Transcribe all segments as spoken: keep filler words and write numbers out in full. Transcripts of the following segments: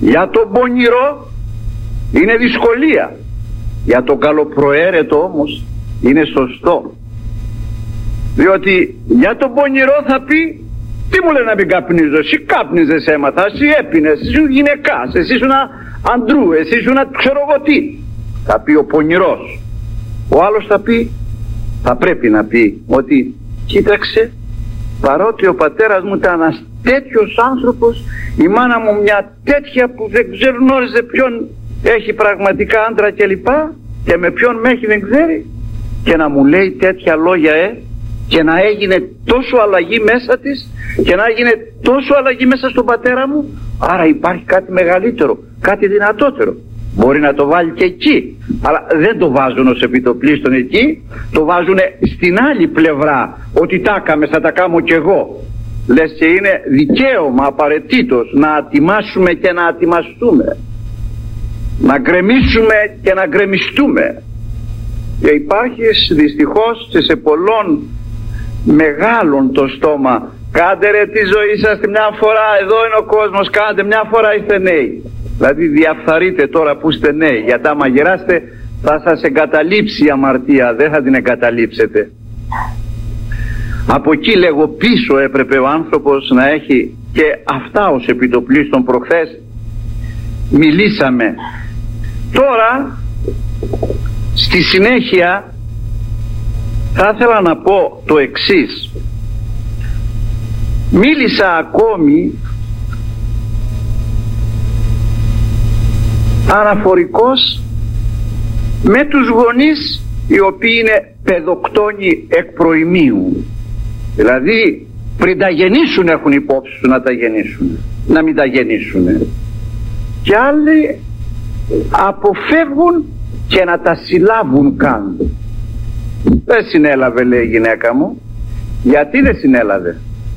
Για τον πονηρό είναι δυσκολία, για τον καλοπροαίρετο όμως είναι σωστό. Διότι για τον πονηρό θα πει, τι μου λέει να μην καπνίζω, εσύ κάπνιζες έμαθα, εσύ έπινες, εσύ ήσουν γυναικάς, εσύ ήσουν αντρού, εσύ ήσουν ξέρω εγώ τι. Θα πει ο πονηρός. Ο άλλος θα πει, θα πρέπει να πει ότι κοίταξε, παρότι ο πατέρας μου ήταν ένας τέτοιος άνθρωπος, η μάνα μου μια τέτοια που δεν ξέρω γνώριζε ποιον έχει πραγματικά άντρα κλπ, και με ποιον με έχει δεν ξέρει, και να μου λέει τέτοια λόγια ε, και να έγινε τόσο αλλαγή μέσα της και να έγινε τόσο αλλαγή μέσα στον πατέρα μου. Άρα υπάρχει κάτι μεγαλύτερο, κάτι δυνατότερο. Μπορεί να το βάλει και εκεί, αλλά δεν το βάζουν ως επιτοπλίστων εκεί, το βάζουν στην άλλη πλευρά, ότι τα έκαμε, θα τα κάνω κι εγώ. Λες και είναι δικαίωμα απαραίτητος να ατιμάσουμε και να ατιμαστούμε, να γκρεμίσουμε και να γκρεμιστούμε. Και υπάρχει δυστυχώς και σε πολλών μεγάλων το στόμα, κάντε ρε τη ζωή σας μια φορά, εδώ είναι ο κόσμος, κάντε μια φορά, είστε νέοι. Δηλαδή διαφθαρείτε τώρα που είστε νέοι, γιατί άμα γεράστε θα σας εγκαταλείψει η αμαρτία, δεν θα την εγκαταλείψετε. Από εκεί λέγω πίσω έπρεπε ο άνθρωπος να έχει και αυτά ως επιτοπλίστων. Προχθές μιλήσαμε. Τώρα στη συνέχεια θα ήθελα να πω το εξής. Μίλησα ακόμη αναφορικώς με τους γονείς οι οποίοι είναι παιδοκτόνοι εκ προημίου. Δηλαδή πριν τα γεννήσουν έχουν υπόψη του να τα γεννήσουν, να μην τα γεννήσουν. Και άλλοι αποφεύγουν και να τα συλλάβουν καν. Δεν συνέλαβε, λέει η γυναίκα μου. Γιατί δεν συνέλαβε?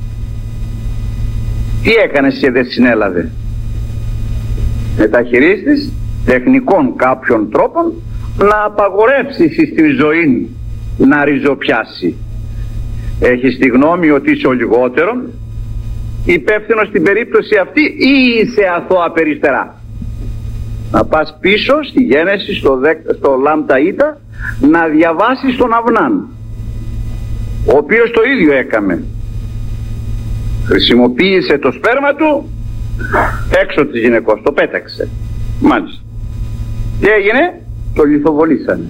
Τι έκανες και δεν συνέλαβε? Μεταχειρίστης τεχνικών κάποιων τρόπων να απαγορεύσει στη ζωή να ριζοπιάσει. Έχεις τη γνώμη ότι είσαι ο λιγότερον υπεύθυνος στην περίπτωση αυτή ή είσαι αθώα περιστερά? Να πας πίσω στη Γένεση, στο, στο Λάμτα Ήτα, να διαβάσεις τον Αυνάν, ο οποίος το ίδιο έκαμε. Χρησιμοποίησε το σπέρμα του έξω της γυναικός, το πέταξε. Μάλιστα. Τι έγινε? Το λιθοβολήσανε.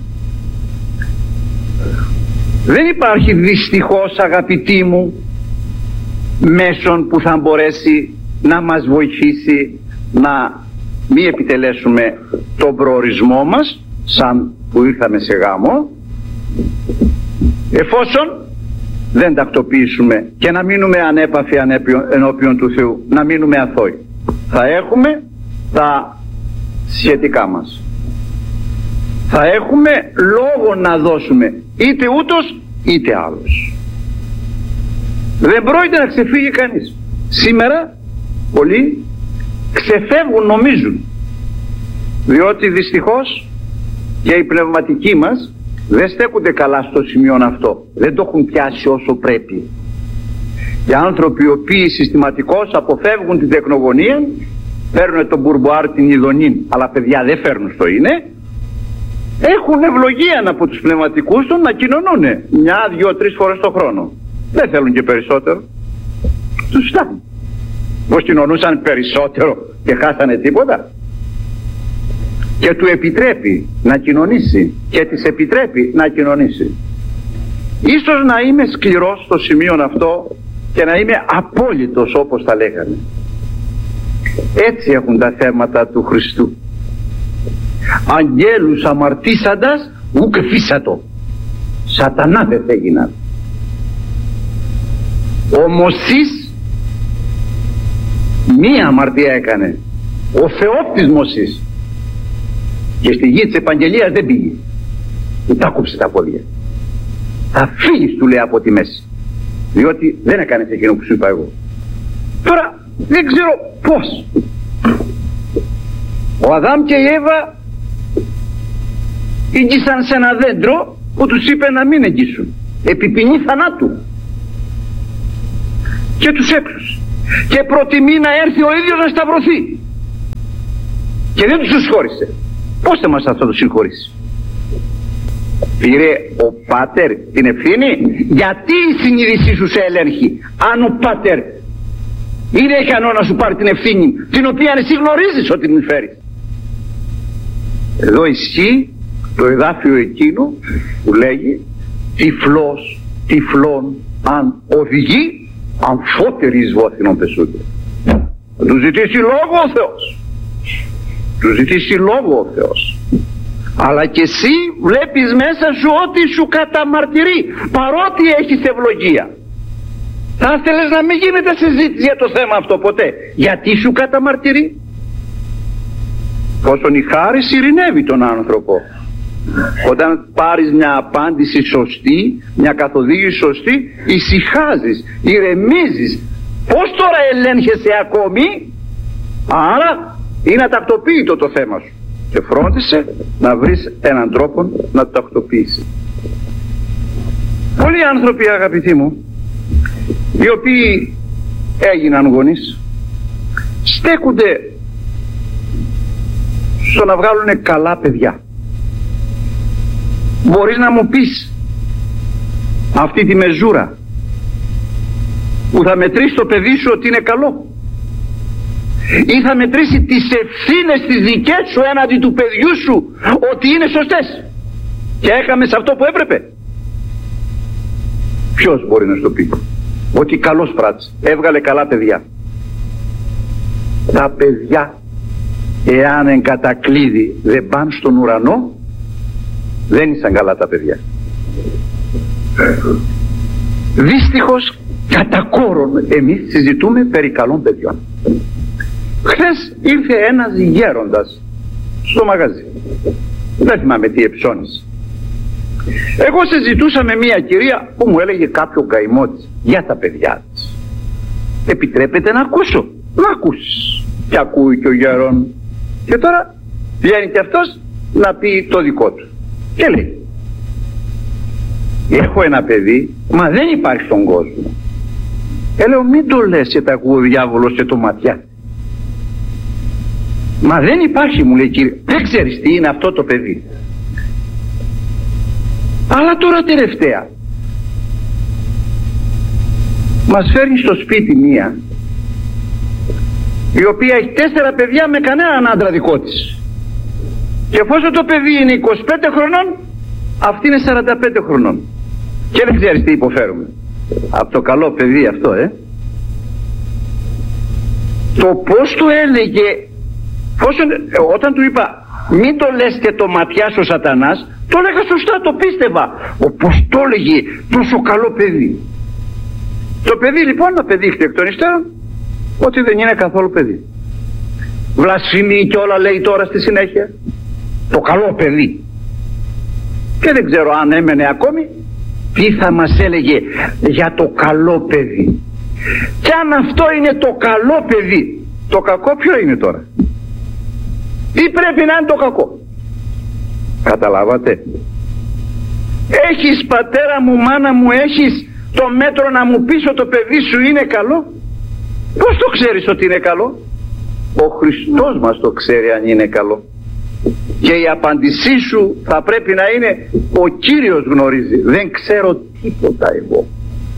Δεν υπάρχει δυστυχώς, αγαπητοί μου, μέσον που θα μπορέσει να μας βοηθήσει να μην επιτελέσουμε τον προορισμό μας, σαν που ήρθαμε σε γάμο, εφόσον δεν τακτοποιήσουμε και να μείνουμε ανέπαφοι ενώπιον του Θεού, να μείνουμε αθώοι. Θα έχουμε τα σχετικά μας, θα έχουμε λόγο να δώσουμε, είτε ούτως είτε άλλος. Δεν πρόκειται να ξεφύγει κανείς. Σήμερα πολλοί ξεφεύγουν, νομίζουν, διότι δυστυχώς και οι πνευματικοί μας δεν στέκονται καλά στο σημείο αυτό, δεν το έχουν πιάσει όσο πρέπει. Οι άνθρωποι οι οποίοι συστηματικώς αποφεύγουν την τεκνογωνία, παίρνουν τον μπουρμπουάρ, την ειδονή, αλλά παιδιά δεν φέρνουν στο είναι, έχουν ευλογία από τους πνευματικούς τους να κοινωνούν μια, δυο, τρεις φορές το χρόνο. Δεν θέλουν και περισσότερο, τους φτάνει. Πως κοινωνούσαν περισσότερο και χάσανε τίποτα? Και του επιτρέπει να κοινωνήσει και της επιτρέπει να κοινωνήσει. Ίσως να είμαι σκληρός στο σημείο αυτό και να είμαι απόλυτος όπως τα λέγανε. Έτσι έχουν τα θέματα του Χριστού. Αγγέλους αμαρτήσαντας ουκ φύσατο, σατανάδες έγιναν. Ο Μωσής μία αμαρτία έκανε, ο Θεόπτης Μωσής, και στη γη της επαγγελίας δεν πήγε, του τα κόψε τα πόδια. Θα φύγεις, του λέει, από τη μέση, διότι δεν έκανες εκείνο που σου είπα εγώ. Τώρα δεν ξέρω πως ο Αδάμ και η Εύα ήγγισαν σε ένα δέντρο που τους είπε να μην εγγίσουν επί ποινή θανάτου, και τους έκλουσε και προτιμεί να έρθει ο ίδιος να σταυρωθεί. και δεν τους συγχώρησε. Πώς θα μας θα το συγχωρήσει? Πήρε ο πάτερ την ευθύνη? Γιατί η συνείδησή σου σε ελέγχει? Αν ο πάτερ είναι ικανό να σου πάρει την ευθύνη, την οποία εσύ γνωρίζεις ότι την φέρεις. Εδώ ισχύει το εδάφιο εκείνο που λέγει τυφλός τυφλών αν οδηγεί, αμφότεροι εις βόθινον πεσούνται. Θα του ζητήσει λόγο ο Θεός, του ζητήσει λόγο ο Θεός, αλλά και εσύ βλέπεις μέσα σου ότι σου καταμαρτυρεί, παρότι έχεις ευλογία. Θα ήθελες να μην γίνεται συζήτηση για το θέμα αυτό ποτέ? Γιατί σου καταμαρτυρεί? Όσον η χάρη ειρηνεύει τον άνθρωπο. Όταν πάρεις μια απάντηση σωστή, μια καθοδήγηση σωστή, ησυχάζεις, ηρεμίζεις. Πώς τώρα ελέγχεσαι ακόμη? Άρα είναι ατακτοποιητό το θέμα σου και φρόντισε να βρεις έναν τρόπο να το τακτοποιήσεις. Πολλοί άνθρωποι, αγαπητοί μου, οι οποίοι έγιναν γονείς, στέκονται στο να βγάλουν καλά παιδιά. Μπορείς να μου πεις αυτή τη μεζούρα που θα μετρήσει το παιδί σου ότι είναι καλό, ή θα μετρήσει τις ευθύνες τις δικές σου έναντι του παιδιού σου ότι είναι σωστές και έκαμε σε αυτό που έπρεπε? Ποιος μπορεί να σου το πει ότι καλός πράτης, έβγαλε καλά παιδιά? Τα παιδιά, εάν εν κατακλείδη δεν πάνε στον ουρανό, δεν ήσαν καλά τα παιδιά. Δυστυχώς κατά κόρον εμείς συζητούμε περί καλών παιδιών. Χθες ήρθε ένας γέροντας στο μαγαζί, δεν θυμάμαι τι εψώνησε. Εγώ συζητούσα με μια κυρία που μου έλεγε κάποιο καημό της για τα παιδιά της. Επιτρέπεται να ακούσω? Να ακούσεις. Και ακούει και ο γέρον. Και τώρα βγαίνει και αυτός να πει το δικό του. Και λέει, έχω ένα παιδί, μα δεν υπάρχει στον κόσμο. Ε, λέω, μην το λες και τα ακούω ο διάβολος και το ματιά. Μα δεν υπάρχει, μου λέει, κύριε. Δεν ξέρεις τι είναι αυτό το παιδί. Αλλά τώρα τελευταία μας φέρνει στο σπίτι μία η οποία έχει τέσσερα παιδιά με κανέναν άντρα δικό της, και εφόσον το παιδί είναι είκοσι πέντε χρονών, αυτή είναι σαράντα πέντε χρονών, και δεν ξέρεις τι υποφέρουμε από το καλό παιδί αυτό, ε το πως το έλεγε, πόσον, όταν του είπα μην το λες και το ματιάς ο σατανάς, το έλεγα σωστά, το πίστευα. Όπως το έλεγε, τόσο καλό παιδί. Το παιδί λοιπόν απεδείχθη εκ των υστέρων ότι δεν είναι καθόλου παιδί. Βλασφημεί και όλα λέει τώρα στη συνέχεια. Το καλό παιδί. Και δεν ξέρω αν έμενε ακόμη τι θα μας έλεγε για το καλό παιδί. Και αν αυτό είναι το καλό παιδί, το κακό ποιο είναι τώρα? Τι πρέπει να είναι το κακό? Καταλάβατε? Έχεις, πατέρα μου, μάνα μου, έχεις το μέτρο να μου πεις ότι το παιδί σου είναι καλό? Πώς το ξέρεις ότι είναι καλό? Ο Χριστός μας το ξέρει αν είναι καλό. Και η απάντησή σου θα πρέπει να είναι ο Κύριος γνωρίζει, δεν ξέρω τίποτα εγώ.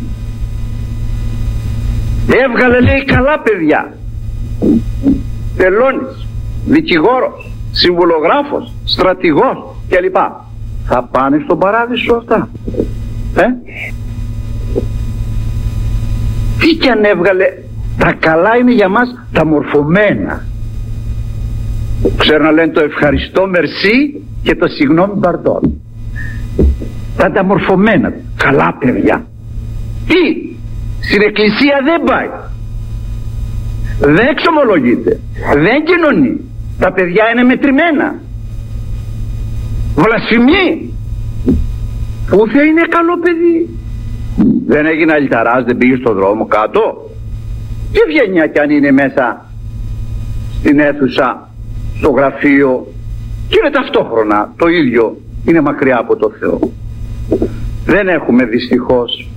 Έβγαλε, λέει, καλά παιδιά. Τελώνης, δικηγόρος, συμβουλογράφος, στρατηγός κλπ. Θα πάνε στον παράδεισο αυτά, ε? Τι κι αν έβγαλε, τα καλά είναι για μας τα μορφωμένα. Ξέρω να λένε το ευχαριστώ μερσή και το συγγνώμη μπαρδόν. Τα τα μορφωμένα, καλά παιδιά. Τι, στην εκκλησία δεν πάει, δεν εξομολογείται, δεν κοινωνεί, τα παιδιά είναι μετρημένα, βλασφημεί. Πού θα είναι καλό παιδί? Δεν έγινε αλυταράς, δεν πήγε στον δρόμο κάτω. Τι βγαίνει κι αν είναι μέσα στην αίθουσα, στο γραφείο, και είναι ταυτόχρονα το ίδιο, είναι μακριά από το Θεό. Δεν έχουμε δυστυχώς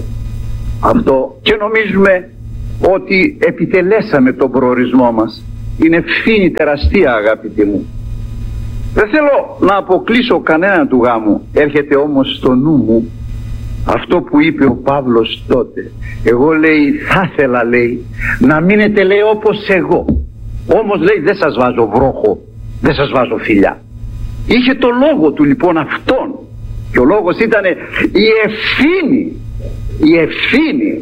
αυτό και νομίζουμε ότι επιτελέσαμε τον προορισμό μας. είναι ευθύνη τεραστία, αγαπητοί μου. Δεν θέλω να αποκλείσω κανέναν του γάμου. Έρχεται όμως στο νου μου αυτό που είπε ο Παύλος τότε. Εγώ, λέει, θα ήθελα, λέει, να μείνετε, λέει, όπως εγώ. Όμως, λέει, δεν σας βάζω βρόχο, δεν σας βάζω φιλιά. Είχε το λόγο του λοιπόν αυτόν. Και ο λόγος ήταν η ευθύνη, η ευθύνη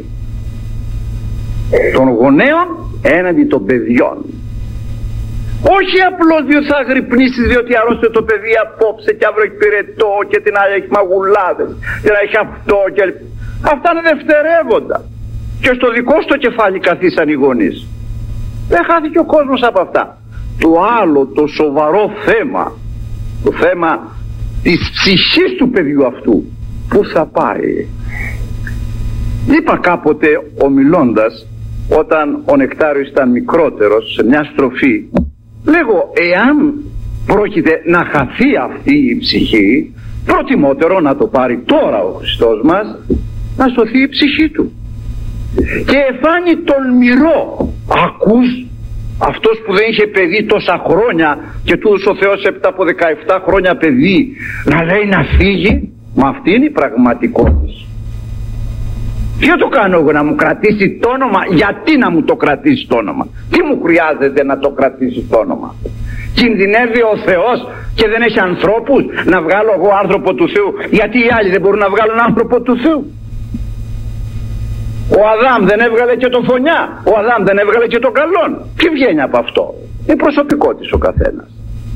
των γονέων έναντι των παιδιών. Όχι απλώς διότι θα γρυπνήσεις, διότι αρρώστε το παιδί απόψε και αύριο έχει πυρετό και την άλλη έχει μαγουλάδες και να έχει αυτό και... Αυτά είναι δευτερεύοντα. Και στο δικό στο κεφάλι καθίσαν οι γονείς. Δεν χάθηκε ο κόσμος από αυτά. Το άλλο, το σοβαρό θέμα, το θέμα της ψυχής του παιδιού αυτού, πού θα πάει. Είπα κάποτε ομιλώντας, όταν ο Νεκτάριος ήταν μικρότερος, σε μια στροφή, λέγω, εάν πρόκειται να χαθεί αυτή η ψυχή, προτιμότερο να το πάρει τώρα ο Χριστός μας, να σωθεί η ψυχή του. Και εφάνει τολμηρό. Ακούς, αυτός που δεν είχε παιδί τόσα χρόνια και του έδωσε ο Θεός έπειτα από δεκαεπτά χρόνια παιδί, να λέει να φύγει. Μα αυτή είναι η πραγματικότητα. Τι το κάνω εγώ, να μου κρατήσει το όνομα? Γιατί να μου το κρατήσει το όνομα? Τι μου χρειάζεται να το κρατήσει το όνομα? Κινδυνεύει ο Θεός και δεν έχει ανθρώπους να βγάλω εγώ άνθρωπο του Θεού? Γιατί οι άλλοι δεν μπορούν να βγάλουν άνθρωπο του Θεού? Ο Αδάμ δεν έβγαλε και το φωνιά, ο Αδάμ δεν έβγαλε και το καλόν. Τι βγαίνει από αυτό? Είναι προσωπικό της ο καθένας.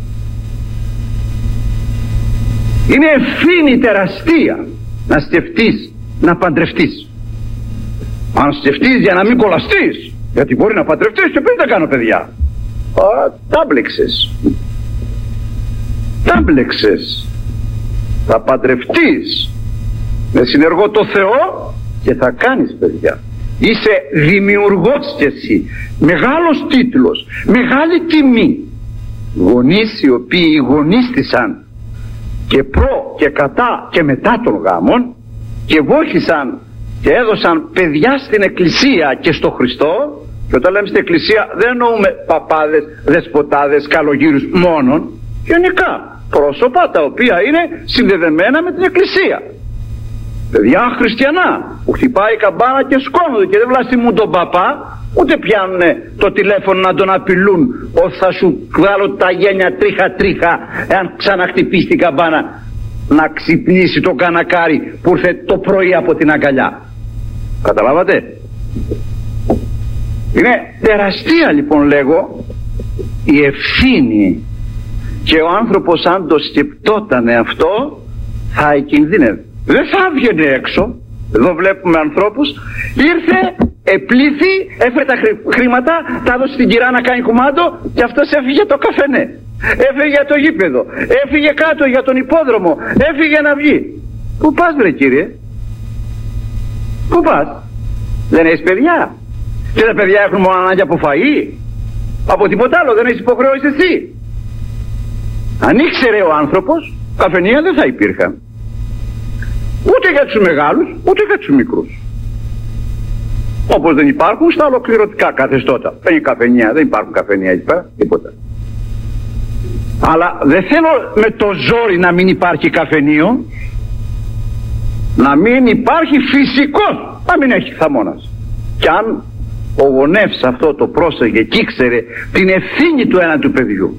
Είναι ευθύνη τεραστία να σκεφτείς να παντρευτείς. Αν σκεφτείς για να μην κολλαστείς, γιατί μπορεί να παντρευτείς και πριν δεν κάνω παιδιά. Α, τα μπλέξες. Τα μπλέξες. Θα παντρευτείς με συνεργό το Θεό και θα κάνεις παιδιά. Είσαι δημιουργός κι εσύ. Μεγάλος τίτλος, μεγάλη τιμή. Γονείς οι οποίοι γονίστησαν και προ και κατά και μετά των γάμων και βοήθησαν και έδωσαν παιδιά στην Εκκλησία και στο Χριστό. Και όταν λέμε στην Εκκλησία δεν εννοούμε παπάδες, δεσποτάδες, καλογύρους μόνον. Γενικά πρόσωπα τα οποία είναι συνδεδεμένα με την Εκκλησία. Παιδιά χριστιανά που χτυπάει η καμπάνα και σκόνονται και δεν βλαστημούν τον παπά, ούτε πιάνουν το τηλέφωνο να τον απειλούν ότι θα σου βγάλω τα γένια τρίχα τρίχα εάν ξαναχτυπήσει την καμπάνα, να ξυπνήσει το κανακάρι που ήρθε το πρωί από την αγκαλιά. Καταλάβατε? Είναι τεραστία λοιπόν, λέγω, η ευθύνη, και ο άνθρωπος αν το σκεπτότανε αυτό θα εκκινδύνευε. Δεν θα έβγαινε έξω. Εδώ βλέπουμε ανθρώπους, ήρθε, επλήθη, έφερε τα χρήματα, τα έδωσε στην κυρά να κάνει κουμάντο και αυτός έφυγε το καφενέ, έφυγε για το γήπεδο, έφυγε κάτω για τον υπόδρομο, έφυγε να βγει. Πού πας βρε κύριε? Πού πας? Δεν έχεις παιδιά? Και τα παιδιά έχουν μόνο ανάγκη από φαΐ? Από τίποτα άλλο δεν έχεις υποχρεώσει εσύ? Αν ήξερε ο άνθρωπος, καφενεία δεν θα υπήρχαν. Ούτε για τους μεγάλους, ούτε για τους μικρούς. Όπως δεν υπάρχουν στα ολοκληρωτικά καθεστώτα. Δεν είναι καφενεία, δεν υπάρχουν καφενεία εκεί πέρα, τίποτα. Αλλά δεν θέλω με το ζόρι να μην υπάρχει καφενείο, να μην υπάρχει φυσικός, να μην έχει χαμώνας. Κι αν ο γονεύς αυτό το πρόσεγε και ήξερε την ευθύνη του έναντι του παιδιού,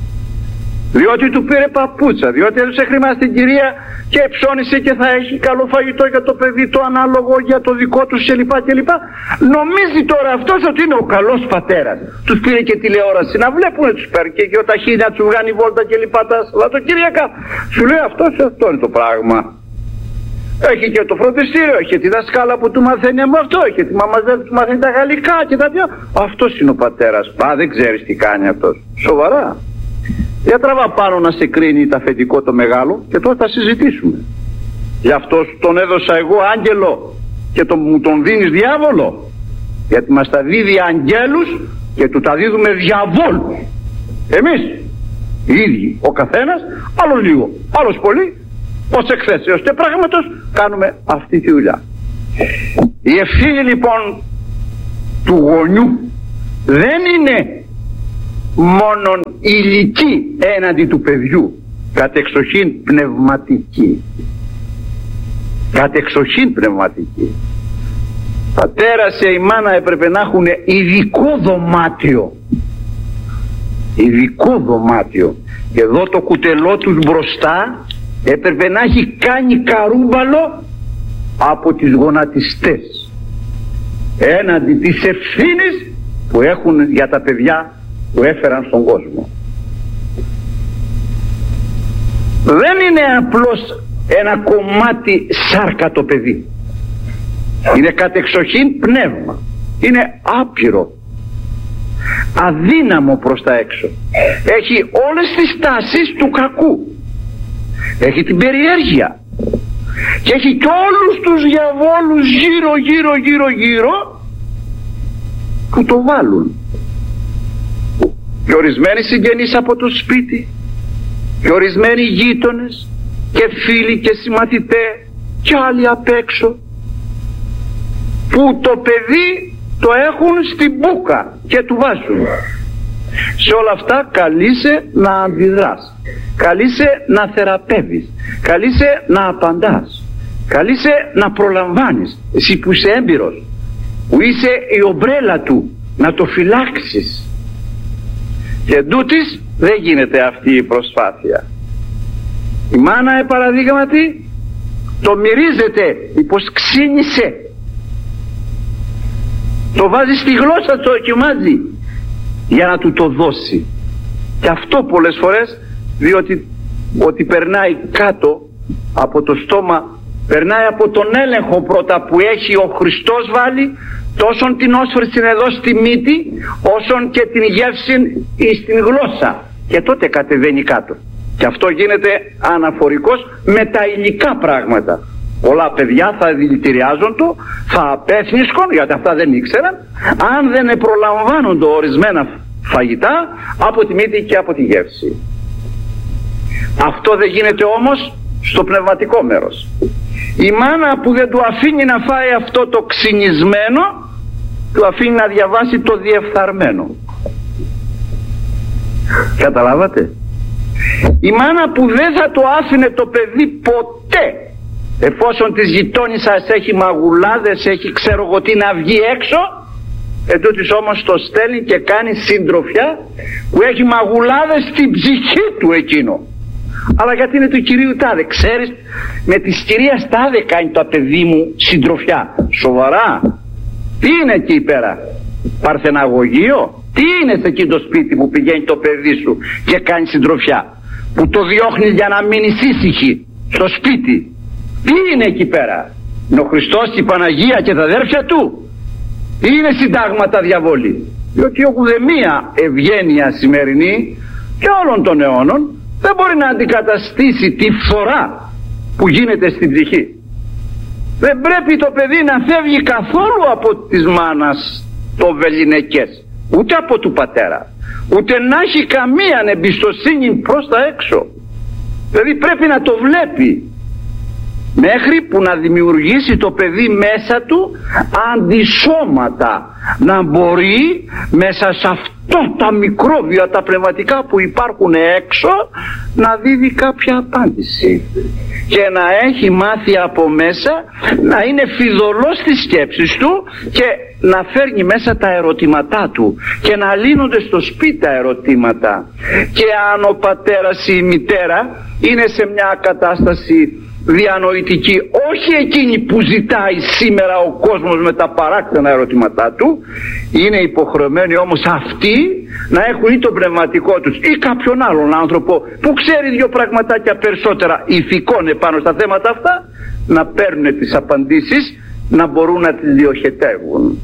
διότι του πήρε παπούτσα, διότι έδωσε χρήμα στην κυρία και ψώνισε και θα έχει καλό φαγητό για το παιδί, το ανάλογο για το δικό του κλπ. κλπ. Νομίζει τώρα αυτός ότι είναι ο καλός πατέρας. Τους πήρε και τηλεόραση να βλέπουν, τους παίρνει και γεωταχή να τους βγάνει βόλτα κλπ. Τα Σαββατοκύριακα. Σου λέει αυτός, αυτό είναι το πράγμα. Έχει και το φροντιστήριο, έχει τη δασκάλα που του μαθαίνει με αυτό, έχει τη μαμαζέλα που του μαθαίνει τα γαλλικά και τα πιο. Αυτός είναι ο πατέρας. Πα, δεν ξέρεις τι κάνει αυτός. Σοβαρά. Για τραβά πάνω να σε κρίνει τα αφεντικό το μεγάλο και τώρα θα συζητήσουμε. Γι' αυτό τον έδωσα εγώ άγγελο και τον, μου τον δίνεις διάβολο. Γιατί μας τα δίδει αγγέλους και του τα δίδουμε διαβόλους. Εμείς οι ίδιοι, ο καθένας, άλλος λίγο, άλλος πολύ, ως εκθέσεως και πράγματος κάνουμε αυτή τη δουλειά. Η ευθύνη λοιπόν του γονιού δεν είναι μόνον υλική έναντι του παιδιού, κατεξοχήν πνευματική. Κατεξοχήν πνευματική. Πατέρας και η μάνα έπρεπε να έχουν ειδικό δωμάτιο. Ειδικό δωμάτιο. Και εδώ το κουτελό τους μπροστά έπρεπε να έχει κάνει καρούμπαλο από τις γονατιστές έναντι της ευθύνης που έχουν για τα παιδιά που έφεραν στον κόσμο. Δεν είναι απλώς ένα κομμάτι σάρκα το παιδί. Είναι κατεξοχήν πνεύμα. Είναι άπειρο, αδύναμο προς τα έξω. Έχει όλες τις τάσεις του κακού. Έχει την περιέργεια. Και έχει και όλους τους διαβόλους γύρω γύρω γύρω γύρω που το βάλουν. Και ορισμένοι συγγενείς από το σπίτι, και ορισμένοι γείτονες και φίλοι και συμμαθητές και άλλοι απ' έξω, που το παιδί το έχουν στην μπούκα και του βάζουν. Σε όλα αυτά καλείσαι να αντιδράς, καλείσαι να θεραπεύεις, καλείσαι να απαντάς, καλείσαι να προλαμβάνεις. Εσύ που είσαι έμπειρος, που είσαι η ομπρέλα του, να το φυλάξεις. Και εντούτοις δεν γίνεται αυτή η προσπάθεια. Η μάνα, επαραδείγματι, το μυρίζεται, μήπως ξύνησε, το βάζει στη γλώσσα, το δοκιμάζει για να του το δώσει. Και αυτό πολλές φορές, διότι ότι περνάει κάτω από το στόμα, περνάει από τον έλεγχο πρώτα που έχει ο Χριστός βάλει, τόσον την όσφρηση εδώ στη μύτη, όσον και την γεύση στην γλώσσα, και τότε κατεβαίνει κάτω. Και αυτό γίνεται αναφορικός με τα υλικά πράγματα. Πολλά παιδιά θα δηλητηριάζονται, θα απέθνισκον, γιατί αυτά δεν ήξεραν, αν δεν προλαμβάνονται ορισμένα φαγητά από τη μύτη και από τη γεύση. Αυτό δεν γίνεται όμως στο πνευματικό μέρος. Η μάνα που δεν του αφήνει να φάει αυτό το ξυνισμένο, του αφήνει να διαβάσει το διεφθαρμένο. Καταλάβατε? Η μάνα που δεν θα το άφηνε το παιδί ποτέ, εφόσον της γειτόνισσας έχει μαγουλάδες, έχει ξέρω εγώ τι να βγει έξω, ετούτοις όμως το στέλνει και κάνει συντροφιά που έχει μαγουλάδες στην ψυχή του εκείνο. Αλλά γιατί είναι του κυρίου τάδε, ξέρεις, με της κυρίας τάδε κάνει το παιδί μου συντροφιά. Σοβαρά? Τι είναι εκεί πέρα, παρθεναγωγείο? Τι είναι σε εκεί το σπίτι που πηγαίνει το παιδί σου και κάνει συντροφιά, που το διώχνει για να μείνει ήσυχη στο σπίτι? Τι είναι εκεί πέρα? Είναι ο Χριστός, η Παναγία και τα αδέρφια του? Τι είναι συντάγματα διαβολή? Διότι η ουδεμία ευγένεια σημερινή και όλων των αιώνων δεν μπορεί να αντικαταστήσει τη φθορά που γίνεται στην ψυχή. Δεν πρέπει το παιδί να φεύγει καθόλου από της μάνας το βεληνικές, ούτε από του πατέρα, ούτε να έχει καμία εμπιστοσύνη προς τα έξω. Δηλαδή πρέπει να το βλέπει, μέχρι που να δημιουργήσει το παιδί μέσα του αντισώματα, να μπορεί μέσα σε αυτό τα μικρόβια τα πνευματικά που υπάρχουν έξω να δίδει κάποια απάντηση και να έχει μάθει από μέσα να είναι φιδωλός στις σκέψεις του και να φέρνει μέσα τα ερωτήματά του και να λύνονται στο σπίτι τα ερωτήματα. Και αν ο πατέρας ή η μητέρα είναι σε μια κατάσταση διανοητική, όχι εκείνη που ζητάει σήμερα ο κόσμος με τα παράξενα ερωτήματά του, είναι υποχρεωμένοι όμως αυτοί να έχουν ή τον πνευματικό τους ή κάποιον άλλον άνθρωπο που ξέρει δύο πραγματάκια περισσότερα ηθικών επάνω στα θέματα αυτά, να παίρνουν τις απαντήσεις, να μπορούν να τις διοχετεύουν.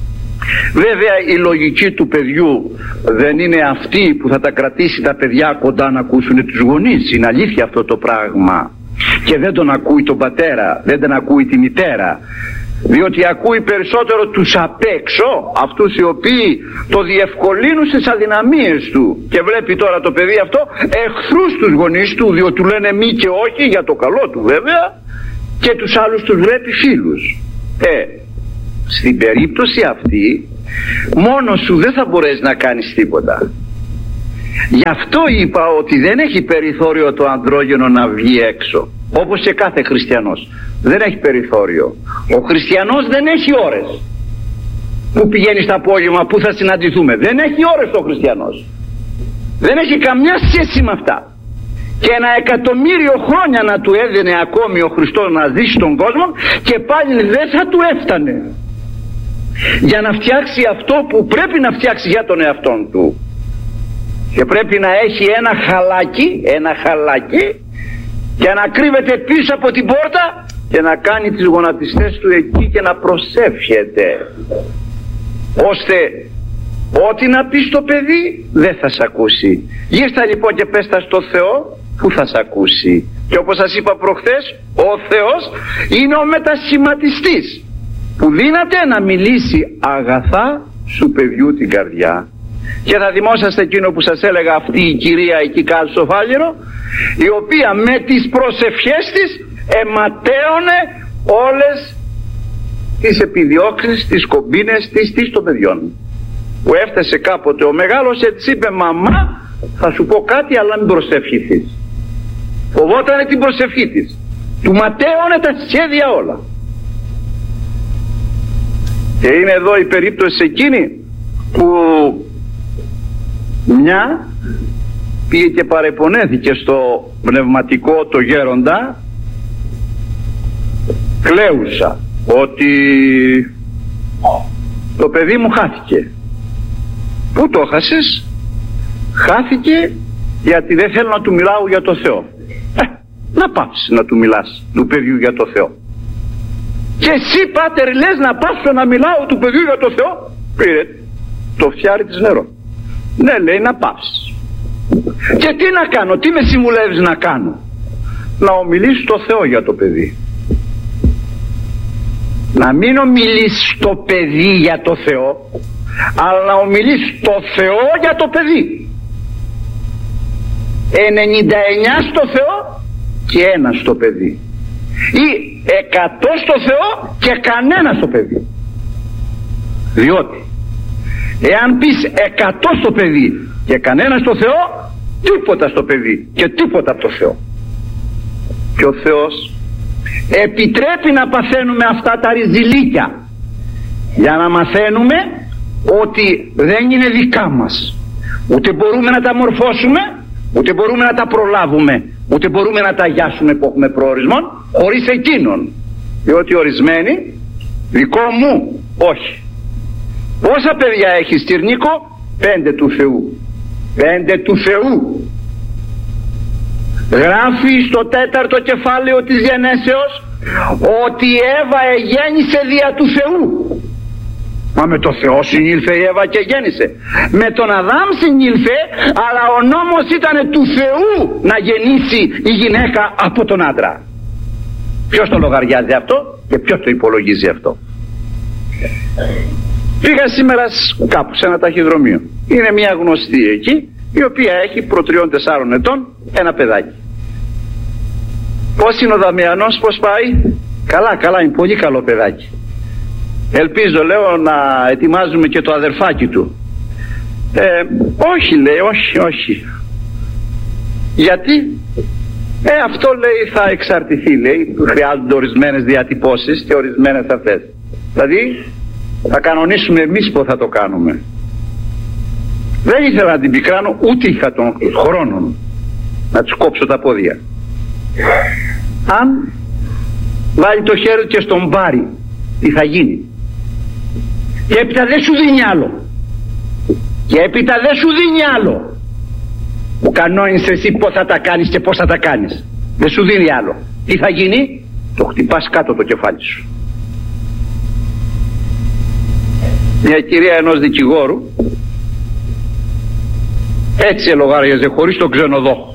Βέβαια η λογική του παιδιού δεν είναι αυτή που θα τα κρατήσει τα παιδιά κοντά να ακούσουν τους γονείς. Είναι αλήθεια αυτό το πράγμα. Και δεν τον ακούει τον πατέρα, δεν τον ακούει τη μητέρα, διότι ακούει περισσότερο τους απ' έξω, αυτούς οι οποίοι το διευκολύνουν στις αδυναμίες του, και βλέπει τώρα το παιδί αυτό εχθρούς τους γονείς του, διότι του λένε μη και όχι, για το καλό του βέβαια, και τους άλλους τους βλέπει φίλους. Ε, στην περίπτωση αυτή μόνος σου δεν θα μπορέσει να κάνεις τίποτα. Γι' αυτό είπα ότι δεν έχει περιθώριο το ανδρόγυνο να βγει έξω, όπως και κάθε χριστιανός. Δεν έχει περιθώριο. Ο χριστιανός δεν έχει ώρες. Που πηγαίνει στα απόγευμα, που θα συναντηθούμε. Δεν έχει ώρες ο χριστιανός. Δεν έχει καμιά σχέση με αυτά. Και ένα εκατομμύριο χρόνια να του έδινε ακόμη ο Χριστός να ζήσει στον κόσμο και πάλι δεν θα του έφτανε για να φτιάξει αυτό που πρέπει να φτιάξει για τον εαυτόν του. Και πρέπει να έχει ένα χαλάκι, ένα χαλάκι και να κρύβεται πίσω από την πόρτα και να κάνει τις γονατιστές του εκεί και να προσεύχεται, ώστε ό,τι να πει στο παιδί δεν θα σ' ακούσει. Γύρστα λοιπόν και πες τα στο Θεό που θα σ' ακούσει. Και όπως σας είπα προχθές, ο Θεός είναι ο μετασχηματιστής που δύναται να μιλήσει αγαθά σου παιδιού την καρδιά. Και θα θυμόσαστε εκείνο που σας έλεγα, αυτή η κυρία εκεί κάτω στο Φάληρο, η οποία με τις προσευχές της εματέωνε όλες τις επιδιώξεις, τις κομπίνες της, της των παιδιών. Που έφτασε κάποτε ο μεγάλος και της είπε, μαμά θα σου πω κάτι αλλά μην προσευχηθείς. Φοβότανε την προσευχή της. Του ματέωνε τα σχέδια όλα. Και είναι εδώ η περίπτωση εκείνη που μια πήγε και παρεπονέθηκε στο πνευματικό το γέροντα, κλαίουσα ότι το παιδί μου χάθηκε. Πού το χάσες? Χάθηκε γιατί δεν θέλω να του μιλάω για το Θεό. Ε, να πάψεις να του μιλάς του παιδιού για το Θεό. Και εσύ πάτερ λες να πάψω να μιλάω του παιδιού για το Θεό? Πήρε το φτιάρι της νερό. Ναι, λέει, να πάψεις. Και τι να κάνω, τι με συμβουλεύεις να κάνω? Να ομιλείς στο Θεό για το παιδί. Να μην ομιλείς στο παιδί για το Θεό, αλλά να ομιλείς στο Θεό για το παιδί. ενενήντα εννιά στο Θεό και ένα στο παιδί, ή εκατό στο Θεό και κανένα στο παιδί. Διότι εάν πεις εκατό στο παιδί και κανένα στο Θεό, τίποτα στο παιδί και τίποτα από το Θεό. Και ο Θεός επιτρέπει να παθαίνουμε αυτά τα ριζιλίκια για να μαθαίνουμε ότι δεν είναι δικά μας. Ούτε μπορούμε να τα μορφώσουμε, ούτε μπορούμε να τα προλάβουμε, ούτε μπορούμε να τα αγιάσουμε που έχουμε προορισμό χωρίς εκείνον. Διότι ορισμένοι, δικό μου, όχι. Πόσα παιδιά έχεις, Τυρνίκο? Πέντε του Θεού. Πέντε του Θεού. Γράφει στο τέταρτο κεφάλαιο της Γενέσεως ότι η Εύα εγέννησε δια του Θεού. Μα με το Θεό συνήλθε η Εύα και γέννησε. Με τον Αδάμ συνήλθε, αλλά ο νόμος ήταν του Θεού να γεννήσει η γυναίκα από τον άντρα. Ποιος το λογαριάζει αυτό και ποιος το υπολογίζει αυτό? Πήγα σήμερα κάπου σε ένα ταχυδρομείο. Είναι μια γνωστή εκεί, η οποία έχει προ τριών τεσσάρων ετών ένα παιδάκι. Πώς είναι ο Δαμιανός, πώς πάει? Καλά, καλά, είναι πολύ καλό παιδάκι. Ελπίζω, λέω, να ετοιμάζουμε και το αδερφάκι του. ε, Όχι, λέει, όχι, όχι. Γιατί? Ε, αυτό, λέει, θα εξαρτηθεί, λέει. Χρειάζονται ορισμένες διατυπώσεις και ορισμένες αυτές. Δηλαδή θα κανονίσουμε εμείς πώς θα το κάνουμε. Δεν ήθελα να την πικράνω, ούτε είχα τον χρόνο να τους κόψω τα πόδια. Αν βάλει το χέρι και στον πάρει, τι θα γίνει? Και έπειτα δεν σου δίνει άλλο. Και έπειτα δεν σου δίνει άλλο. Που κανόνισες εσύ πώς θα τα κάνεις και πώς θα τα κάνεις. Δεν σου δίνει άλλο. Τι θα γίνει? Το χτυπάς κάτω το κεφάλι σου. Μια κυρία ενός δικηγόρου έτσι ελογάριαζε χωρίς τον ξενοδόχο.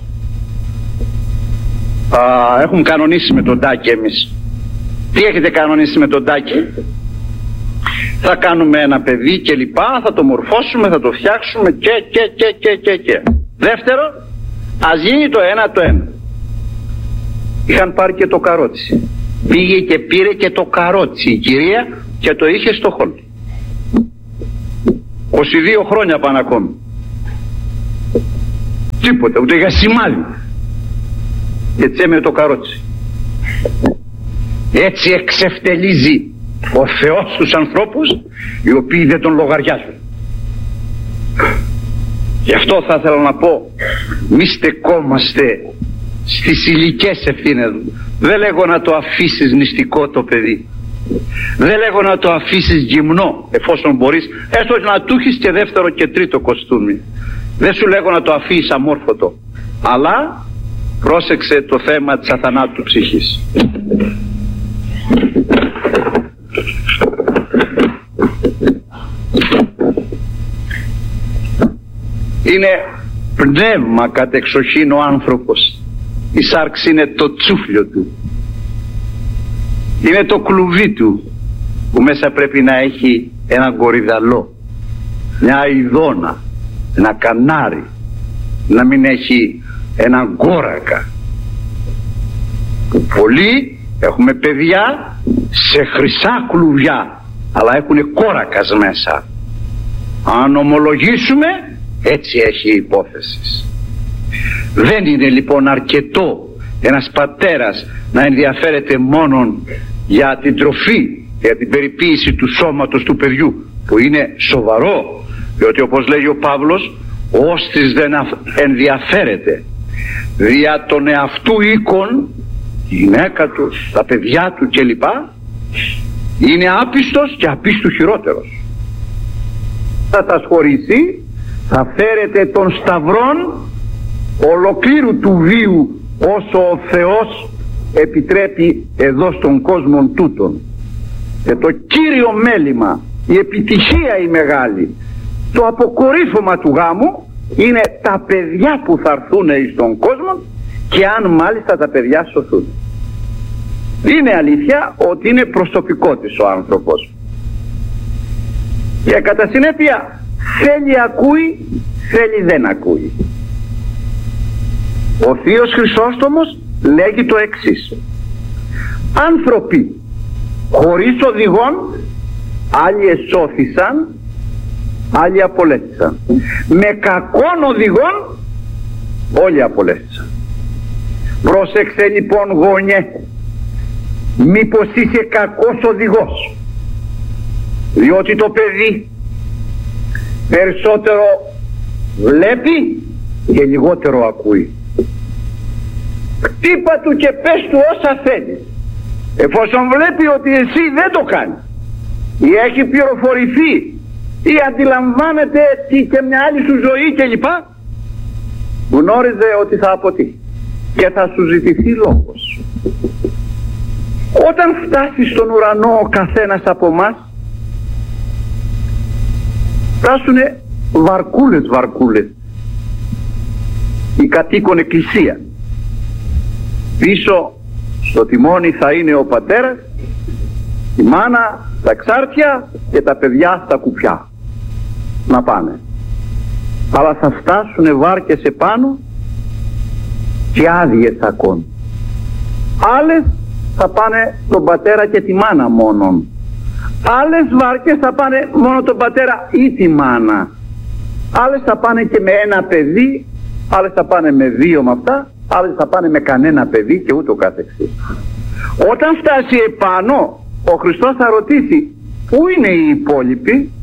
Α, έχουμε κανονίσει με τον Τάκη εμείς. Τι έχετε κανονίσει με τον Τάκη? Θα κάνουμε ένα παιδί και λοιπά, θα το μορφώσουμε, θα το φτιάξουμε και και και και και και. Δεύτερο, ας γίνει το ένα το ένα. Είχαν πάρει και το καρότσι. Πήγε και πήρε και το καρότσι η κυρία και το είχε στο χόλ. είκοσι δύο χρόνια πάνε ακόμη. τίποτα, ούτε για σημάδι. Και έτσι έμεινε το καρότσι. Έτσι εξευτελίζει ο Θεός τους ανθρώπους οι οποίοι δεν τον λογαριάζουν. Γι' αυτό θα ήθελα να πω, μη στεκόμαστε στις ηλικές ευθύνες. Δεν λέγω να το αφήσεις νηστικό το παιδί, δεν λέγω να το αφήσεις γυμνό εφόσον μπορείς, έστω να του έχεις και δεύτερο και τρίτο κοστούμι. Δεν σου λέγω να το αφήσεις αμόρφωτο, αλλά πρόσεξε το θέμα της αθανάτου ψυχής. Είναι πνεύμα κατεξοχήν ο άνθρωπος. Η σάρξη είναι το τσούφλιο του, είναι το κλουβί του, που μέσα πρέπει να έχει ένα κορυδαλό, μια αηδόνα, ένα κανάρι, να μην έχει έναν κόρακα. Πολλοί έχουμε παιδιά σε χρυσά κλουβιά, αλλά έχουν κόρακας μέσα. Αν ομολογήσουμε, έτσι έχει υπόθεση. Δεν είναι λοιπόν αρκετό ένας πατέρας να ενδιαφέρεται μόνον για την τροφή, για την περιποίηση του σώματος του παιδιού, που είναι σοβαρό, διότι όπως λέει ο Παύλος, ώστις δεν ενδιαφέρεται δια των εαυτού οίκων, η γυναίκα του, τα παιδιά του κλπ, είναι άπιστος και απίστου χειρότερος. Θα σας χωρίσει, θα φέρετε τον σταυρόν ολοκλήρου του βίου όσο ο Θεός επιτρέπει εδώ στον κόσμο τούτον. Και το κύριο μέλημα, η επιτυχία η μεγάλη, το αποκορύφωμα του γάμου είναι τα παιδιά που θα έρθουν στον κόσμο, και αν μάλιστα τα παιδιά σωθούν. Είναι αλήθεια ότι είναι προσωπικός ο άνθρωπος και κατά συνέπεια θέλει ακούει, θέλει δεν ακούει. Ο Θείος Χρυσόστομος λέγει το εξής: άνθρωποι χωρίς οδηγόν, άλλοι εσώθησαν, άλλοι απολέστησαν. Με κακόν οδηγόν, όλοι απολέστησαν. Πρόσεξε λοιπόν γόνιε, μήπως είσαι κακός οδηγός, διότι το παιδί περισσότερο βλέπει και λιγότερο ακούει. Χτύπα του και πες του όσα θέλει, εφόσον βλέπει ότι εσύ δεν το κάνεις ή έχει πληροφορηθεί ή αντιλαμβάνεται και μια άλλη σου ζωή κλπ, γνώριζε ότι θα αποτύχει και θα σου ζητηθεί λόγος. Όταν φτάσει στον ουρανό ο καθένας από εμάς, φτάσουνε βαρκούλες βαρκούλες η κατοίκον εκκλησία. Πίσω στο τιμόνι θα είναι ο πατέρας, η μάνα, τα εξάρτια και τα παιδιά στα κουπιά να πάνε. Αλλά θα φτάσουνε βάρκες επάνω και άδειες ακόμη. Άλλες θα πάνε τον πατέρα και τη μάνα μόνον. Άλλες βάρκες θα πάνε μόνο τον πατέρα ή τη μάνα. Άλλες θα πάνε και με ένα παιδί, άλλες θα πάνε με δύο με αυτά, άλλες θα πάνε με κανένα παιδί και ούτω καθεξής. Όταν φτάσει επάνω, ο Χριστός θα ρωτήσει: πού είναι οι υπόλοιποι,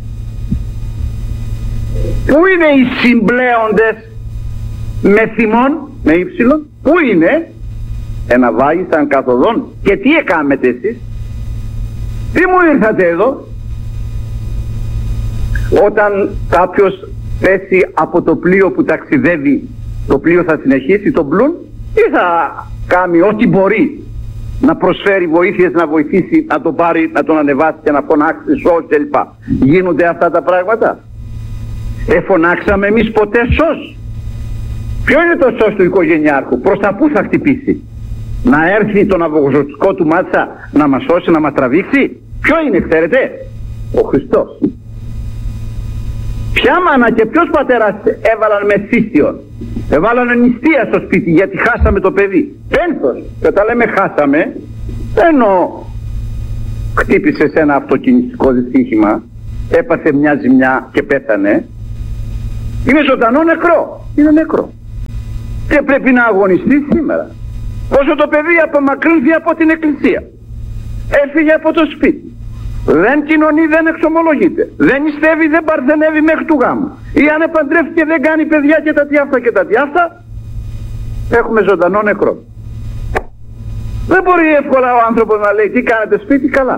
πού είναι οι συμπλέοντες με θυμόν, με ύψιλον, πού είναι? Εναβάγησαν καθοδόν και τι έκαμετε εσείς, τι μου ήρθατε εδώ? Όταν κάποιος πέσει από το πλοίο που ταξιδεύει, το πλοίο θα συνεχίσει τον πλούν ή θα κάνει ό,τι μπορεί να προσφέρει βοήθειες, να βοηθήσει, να τον πάρει, να τον ανεβάσει και να φωνάξει σως κλπ. Γίνονται αυτά τα πράγματα? Εφωνάξαμε εμείς ποτέ σως? Ποιο είναι το σως του οικογενειάρχου? Προς τα πού θα χτυπήσει? Να έρθει τον αβογοζωτικό του μάτσα να μας σώσει, να μας τραβήξει? Ποιο είναι, ξέρετε? Ο Χριστός. Ποια μάνα και ποιος πατέρας έβαλαν μεθύστιον, έβαλαν νηστεία στο σπίτι γιατί χάσαμε το παιδί? Πένθος. Και όταν λέμε χάσαμε, ενώ χτύπησε σε ένα αυτοκινητικό δυστύχημα, έπαθε μια ζημιά και πέθανε, είναι ζωντανό νεκρό. Είναι νεκρό. και πρέπει να αγωνιστεί σήμερα. Όσο το παιδί απομακρύνθη από την εκκλησία, έφυγε από το σπίτι, δεν κοινωνεί, δεν εξομολογείται, δεν νηστεύει, δεν παρθενεύει μέχρι του γάμου, ή αν επαντρεύτηκε δεν κάνει παιδιά και τα τι αυτά και τα τι αυτά, έχουμε ζωντανό νεκρό. Δεν μπορεί εύκολα ο άνθρωπος να λέει τι κάνετε σπίτι, καλά.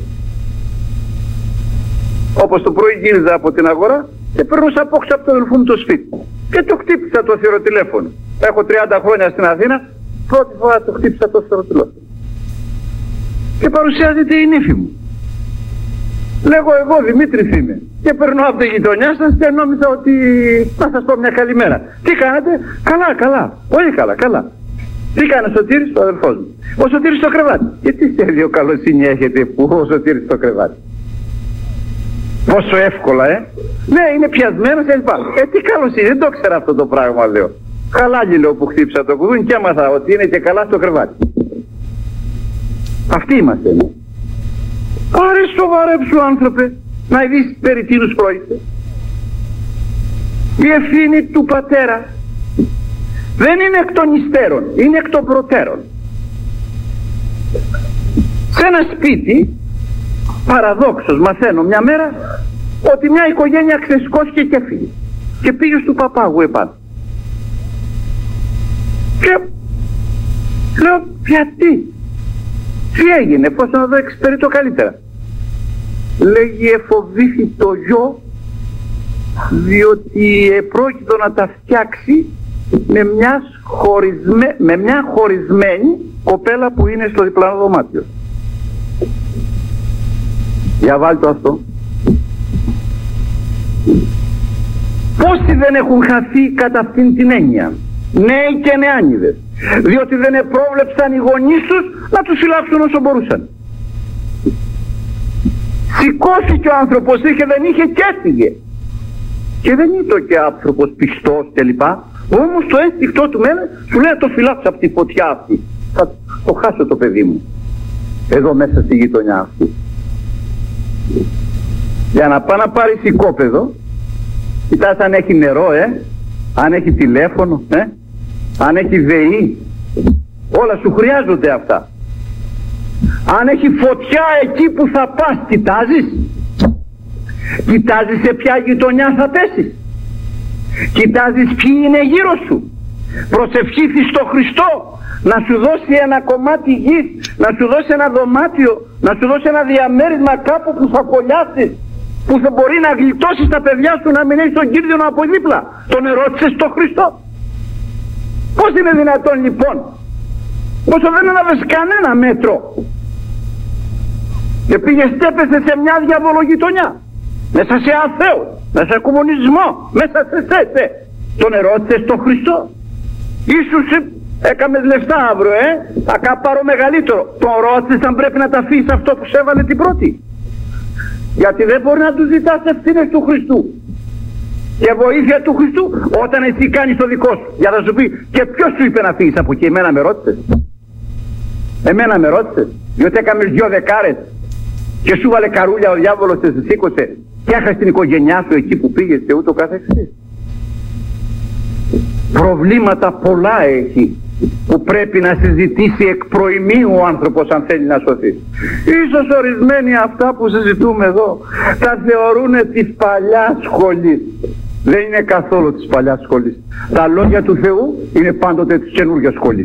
Όπως το πρωί γύριζα από την αγορά και παίρνω σαν πόξα από το αδελφό μου το σπίτι και το χτύπησα το θηροτηλέφωνο. Έχω τριάντα χρόνια στην Αθήνα, πρώτη φορά το χτύπησα το θηροτηλέφωνο και παρουσιάζεται η νύφη μου. Λέγω εγώ Δημήτρης είμαι και περνώ από τη γειτονιά σας και νόμιζα ότι θα σας πω μια καλημέρα. Τι κάνετε? Καλά, καλά, πολύ καλά, καλά. Τι κάνει ο Σωτήρης? Ο αδελφός μου. Ο Σωτήρης στο κρεβάτι. Και τι σχέδιο καλοσύνη έχετε που ο Σωτήρης στο κρεβάτι? Πόσο εύκολα, ε! Ναι, είναι πιασμένος και λοιπά. Ε, τι καλοσύνη, δεν το ξέρα αυτό το πράγμα, λέω. Χαλάλι, λέω, που χτύψα το κουδούνι και έμαθα ότι είναι και καλά στο κρεβάτι. Αυτοί είμαστε, ναι. Πάρε σοβαρέψου, άνθρωπε, να δεις περί τίνους πρόκειται. Η ευθύνη του πατέρα δεν είναι εκ των υστέρων, είναι εκ των προτέρων. Σε ένα σπίτι, παραδόξως, μαθαίνω μια μέρα ότι μια οικογένεια ξεσκώθηκε και φύγε και πήγε στο παπάγου επάνω. Και λέω, γιατί, τι έγινε, πώς να δω εξυπηρετώ καλύτερα? Λέγει, εφοβήθη το γιο διότι επρόκειτο να τα φτιάξει με μια, χωρισμέ... με μια χωρισμένη κοπέλα που είναι στο διπλανό δωμάτιο. Για βάλτε αυτό. Πόσοι δεν έχουν χαθεί κατά αυτήν την έννοια, νέοι και νεάνιδες, διότι δεν επρόβλεψαν οι γονείς τους να τους φυλάξουν όσο μπορούσαν. Σηκώθηκε ο άνθρωπος, είχε, δεν είχε και έφυγε. Και δεν ήταν και άνθρωπος πιστός κλπ. Όμως το ένστικτό του μένε, σου λέει, το φυλάξω από τη φωτιά αυτή. Θα το χάσω το παιδί μου εδώ μέσα στη γειτονιά αυτή. Για να πάει να πάρει οικόπεδο, κοιτάς αν έχει νερό, ε, αν έχει τηλέφωνο, ε, αν έχει ΔΕΗ, όλα σου χρειάζονται αυτά. Αν έχει φωτιά εκεί που θα πας, κοιτάζεις? Κοιτάζεις σε ποια γειτονιά θα πέσεις? Κοιτάζεις ποιοι είναι γύρω σου? Προσευχήθης στο Χριστό να σου δώσει ένα κομμάτι γης, να σου δώσει ένα δωμάτιο, να σου δώσει ένα διαμέρισμα κάπου που θα κολλιάσεις, που θα μπορεί να γλιτώσεις τα παιδιά σου, να μην έχεις τον κίνδυνο από δίπλα? Τον ερώτησες στο Χριστό? Πώς είναι δυνατόν λοιπόν, όσο δεν έλαβες κανένα μέτρο και πήγες στέπεσαι σε μια διαβολογειτονιά, μέσα σε αθέο, μέσα σε κομμουνισμό, μέσα σε σέτε, τον ερώτησες στον Χριστό? Ίσως έκαμες λεφτά αύριο, ε, θα πάρω μεγαλύτερο. Τον ρώτησες αν πρέπει να τα αφήσεις αυτό που σε έβαλε την πρώτη? Γιατί δεν μπορεί να του ζητάς ευθύνες του Χριστού και βοήθεια του Χριστού όταν εσύ κάνεις το δικό σου. Για να σου πει, και ποιος σου είπε να φύγεις από εκεί? Εμένα με ρώτησες? Εμένα με ρώτησες? Διότι έκαμες δυο δεκάρες και σου βάλε καρούλια ο διάβολος και σε σήκωσε και έχασε την οικογένειά σου εκεί που πήγες και ούτω καθεξής. Προβλήματα πολλά έχει που πρέπει να συζητήσει εκ προημίου ο άνθρωπος αν θέλει να σωθεί. Ίσως ορισμένοι αυτά που συζητούμε εδώ τα θεωρούν της παλιάς σχολής. Δεν είναι καθόλου της παλιάς σχολής. Τα λόγια του Θεού είναι πάντοτε της καινούργιας σχολής.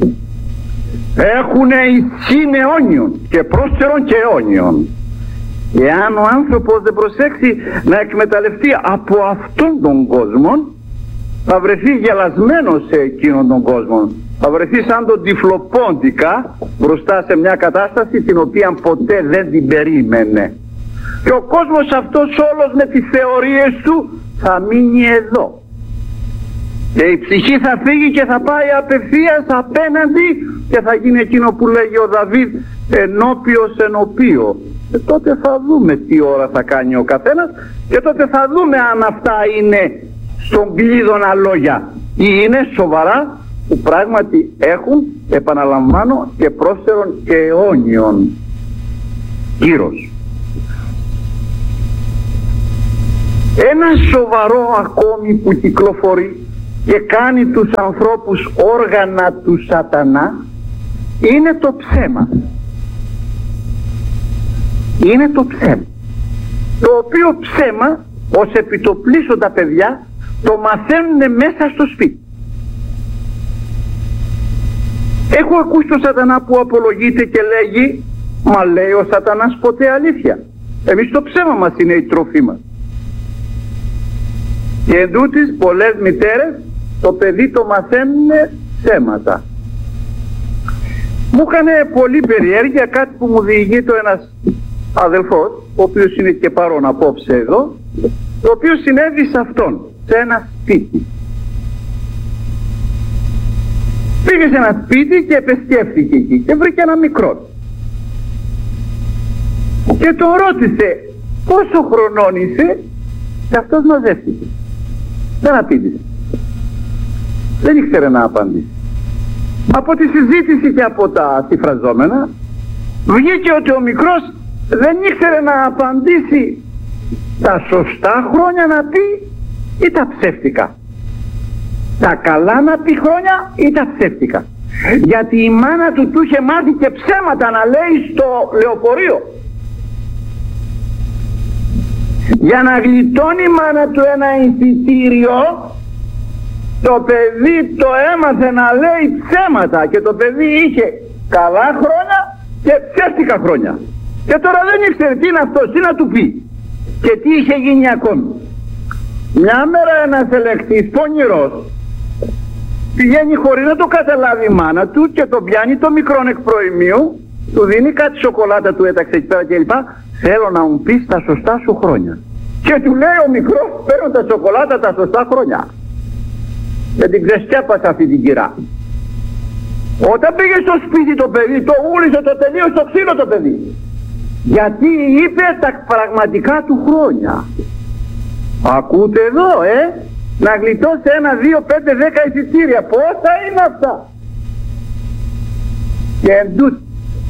Έχουν ισχύν αιώνιον και πρόστερον και αιώνιον. Εάν ο άνθρωπος δεν προσέξει να εκμεταλλευτεί από αυτόν τον κόσμο, θα βρεθεί γελασμένος σε εκείνον τον κόσμο. Θα βρεθεί σαν τον τυφλοπόντικα μπροστά σε μια κατάσταση την οποία ποτέ δεν την περίμενε. Και ο κόσμος αυτός όλος με τις θεωρίες του θα μείνει εδώ. Και η ψυχή θα φύγει και θα πάει απευθείας απέναντι και θα γίνει εκείνο που λέγει ο Δαβίδ, ενώπιος ενωπίο. Και τότε θα δούμε τι ώρα θα κάνει ο καθένας και τότε θα δούμε αν αυτά είναι στον κλείδωνα λόγια ή είναι σοβαρά που πράγματι έχουν, επαναλαμβάνω, και πρόστερον και αιώνιον κύρος. Ένα σοβαρό ακόμη που κυκλοφορεί και κάνει τους ανθρώπους όργανα του σατανά είναι το ψέμα. Είναι το ψέμα, το οποίο ψέμα ως επιτοπλίσσον τα παιδιά το μαθαίνουν μέσα στο σπίτι. Έχω ακούσει τον σατανά που απολογείται και λέγει, μα λέει ο σατανάς ποτέ αλήθεια. Εμείς το ψέμα μας είναι η τροφή μας. Και εντούτοις πολλές μητέρες το παιδί το μαθαίνουν ψέματα. Μου έκανε πολύ περιέργεια κάτι που μου διηγείται ένας αδελφός, ο οποίος είναι και παρόν απόψε εδώ, το οποίο συνέβη σε αυτόν, σε ένα σπίτι. Πήγε σε ένα σπίτι και επεσκέφθηκε εκεί και βρήκε ένα μικρό. Και τον ρώτησε πόσο χρονών είσαι, και αυτός μαζεύτηκε. Δεν απήντησε. Δεν ήξερε να απαντήσει. Από τη συζήτηση και από τα συφραζόμενα βγήκε ότι ο μικρός δεν ήξερε να απαντήσει τα σωστά χρόνια να πει ή τα ψεύτικα. Τα καλά να πει χρόνια ή τα ψεύτικα. Γιατί η μάνα του του είχε μάθει και ψέματα να λέει στο λεωφορείο. Για να γλιτώνει η μάνα του ένα εισιτήριο, το παιδί το έμαθε να λέει ψέματα και το παιδί είχε καλά χρόνια και ψεύτικα χρόνια. Και τώρα δεν ήξερε τι είναι αυτό, τι να του πει και τι είχε γίνει ακόμη. Μια μέρα ένας ελεκτής πονηρός πηγαίνει χωρίς να το καταλάβει η μάνα του και τον πιάνει το μικρόν εκ προημίου, του δίνει κάτι σοκολάτα, του έταξε εκεί πέρα κλπ. Θέλω να μου πεις τα σωστά σου χρόνια. Και του λέει ο μικρός, παίρνω τα σοκολάτα τα σωστά χρόνια. Και την ξεσκέπασε αυτή την κυρά. Όταν πήγε στο σπίτι το παιδί, το ούλησε το τελείω στο ξύλο το παιδί. Γιατί είπε τα πραγματικά του χρόνια. Ακούτε εδώ, ε, να γλιτώσει ένα, δύο, πέντε, δέκα εισιτήρια. Πόσα είναι αυτά. Και εντούτοι,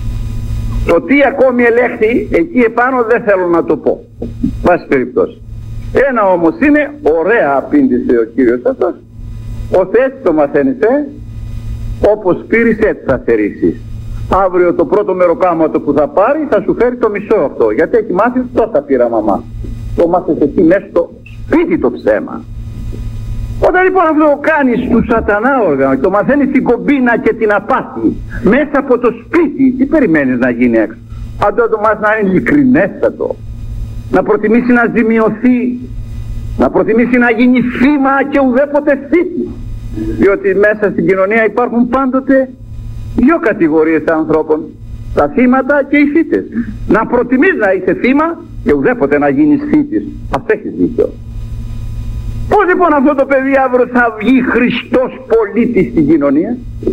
το τι ακόμη ελέγχθη, εκεί επάνω δεν θέλω να το πω. Πάση περιπτώσει. Ένα όμως είναι, ωραία απήντησε ο κύριος αυτός. Ως έτσι το μαθαίνεις, ε? Όπως πήρεις έτσι θα θερήσεις. Αύριο το πρώτο μεροκάματο που θα πάρει θα σου φέρει το μισό αυτό. Γιατί έχει μάθει τόσα πήρα μαμά. Το μάθες εκεί μέσα στο σπίτι το ψέμα. Όταν λοιπόν αυτό το κάνεις του σατανά όργανο, το μαθαίνεις την κομπίνα και την απάτη μέσα από το σπίτι, τι περιμένεις να γίνει έξω? Αν το μάθεις να είναι ειλικρινέστατο, να προτιμήσει να ζημιωθεί, να προτιμήσει να γίνει θύμα και ουδέποτε θήτη. Διότι μέσα στην κοινωνία υπάρχουν πάντοτε δύο κατηγορίες ανθρώπων, τα θύματα και οι θύτες. Να προτιμείς να είσαι θύμα και ουδέποτε να γίνεις θύτης. Αυτό έχεις δίκιο. Πώς λοιπόν αυτό το παιδί αύριο θα βγει Χριστός πολίτης στην κοινωνία?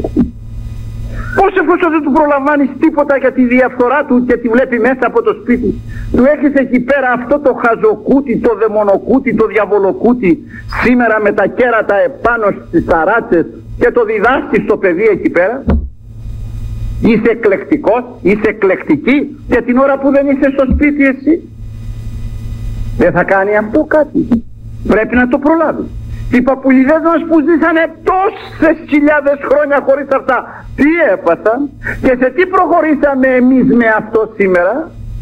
Πώς εφόσον δεν του προλαμβάνεις τίποτα για τη διαφθορά του και τη βλέπει μέσα από το σπίτι, του έχεις εκεί πέρα αυτό το χαζοκούτι, το δαιμονοκούτι, το διαβολοκούτι σήμερα με τα κέρατα επάνω στις ταράτσες και το διδάσκεις στο παιδί εκεί πέρα? Είσαι εκλεκτικός, είσαι εκλεκτική και την ώρα που δεν είσαι στο σπίτι εσύ? Δεν θα κάνει αυτό κάτι? Πρέπει να το προλάβει. Οι παππουλιδές μας που ζήσανε τόσες χιλιάδες χρόνια χωρίς αυτά, τι έπαθαν και σε τι προχωρήσαμε εμείς με αυτό σήμερα?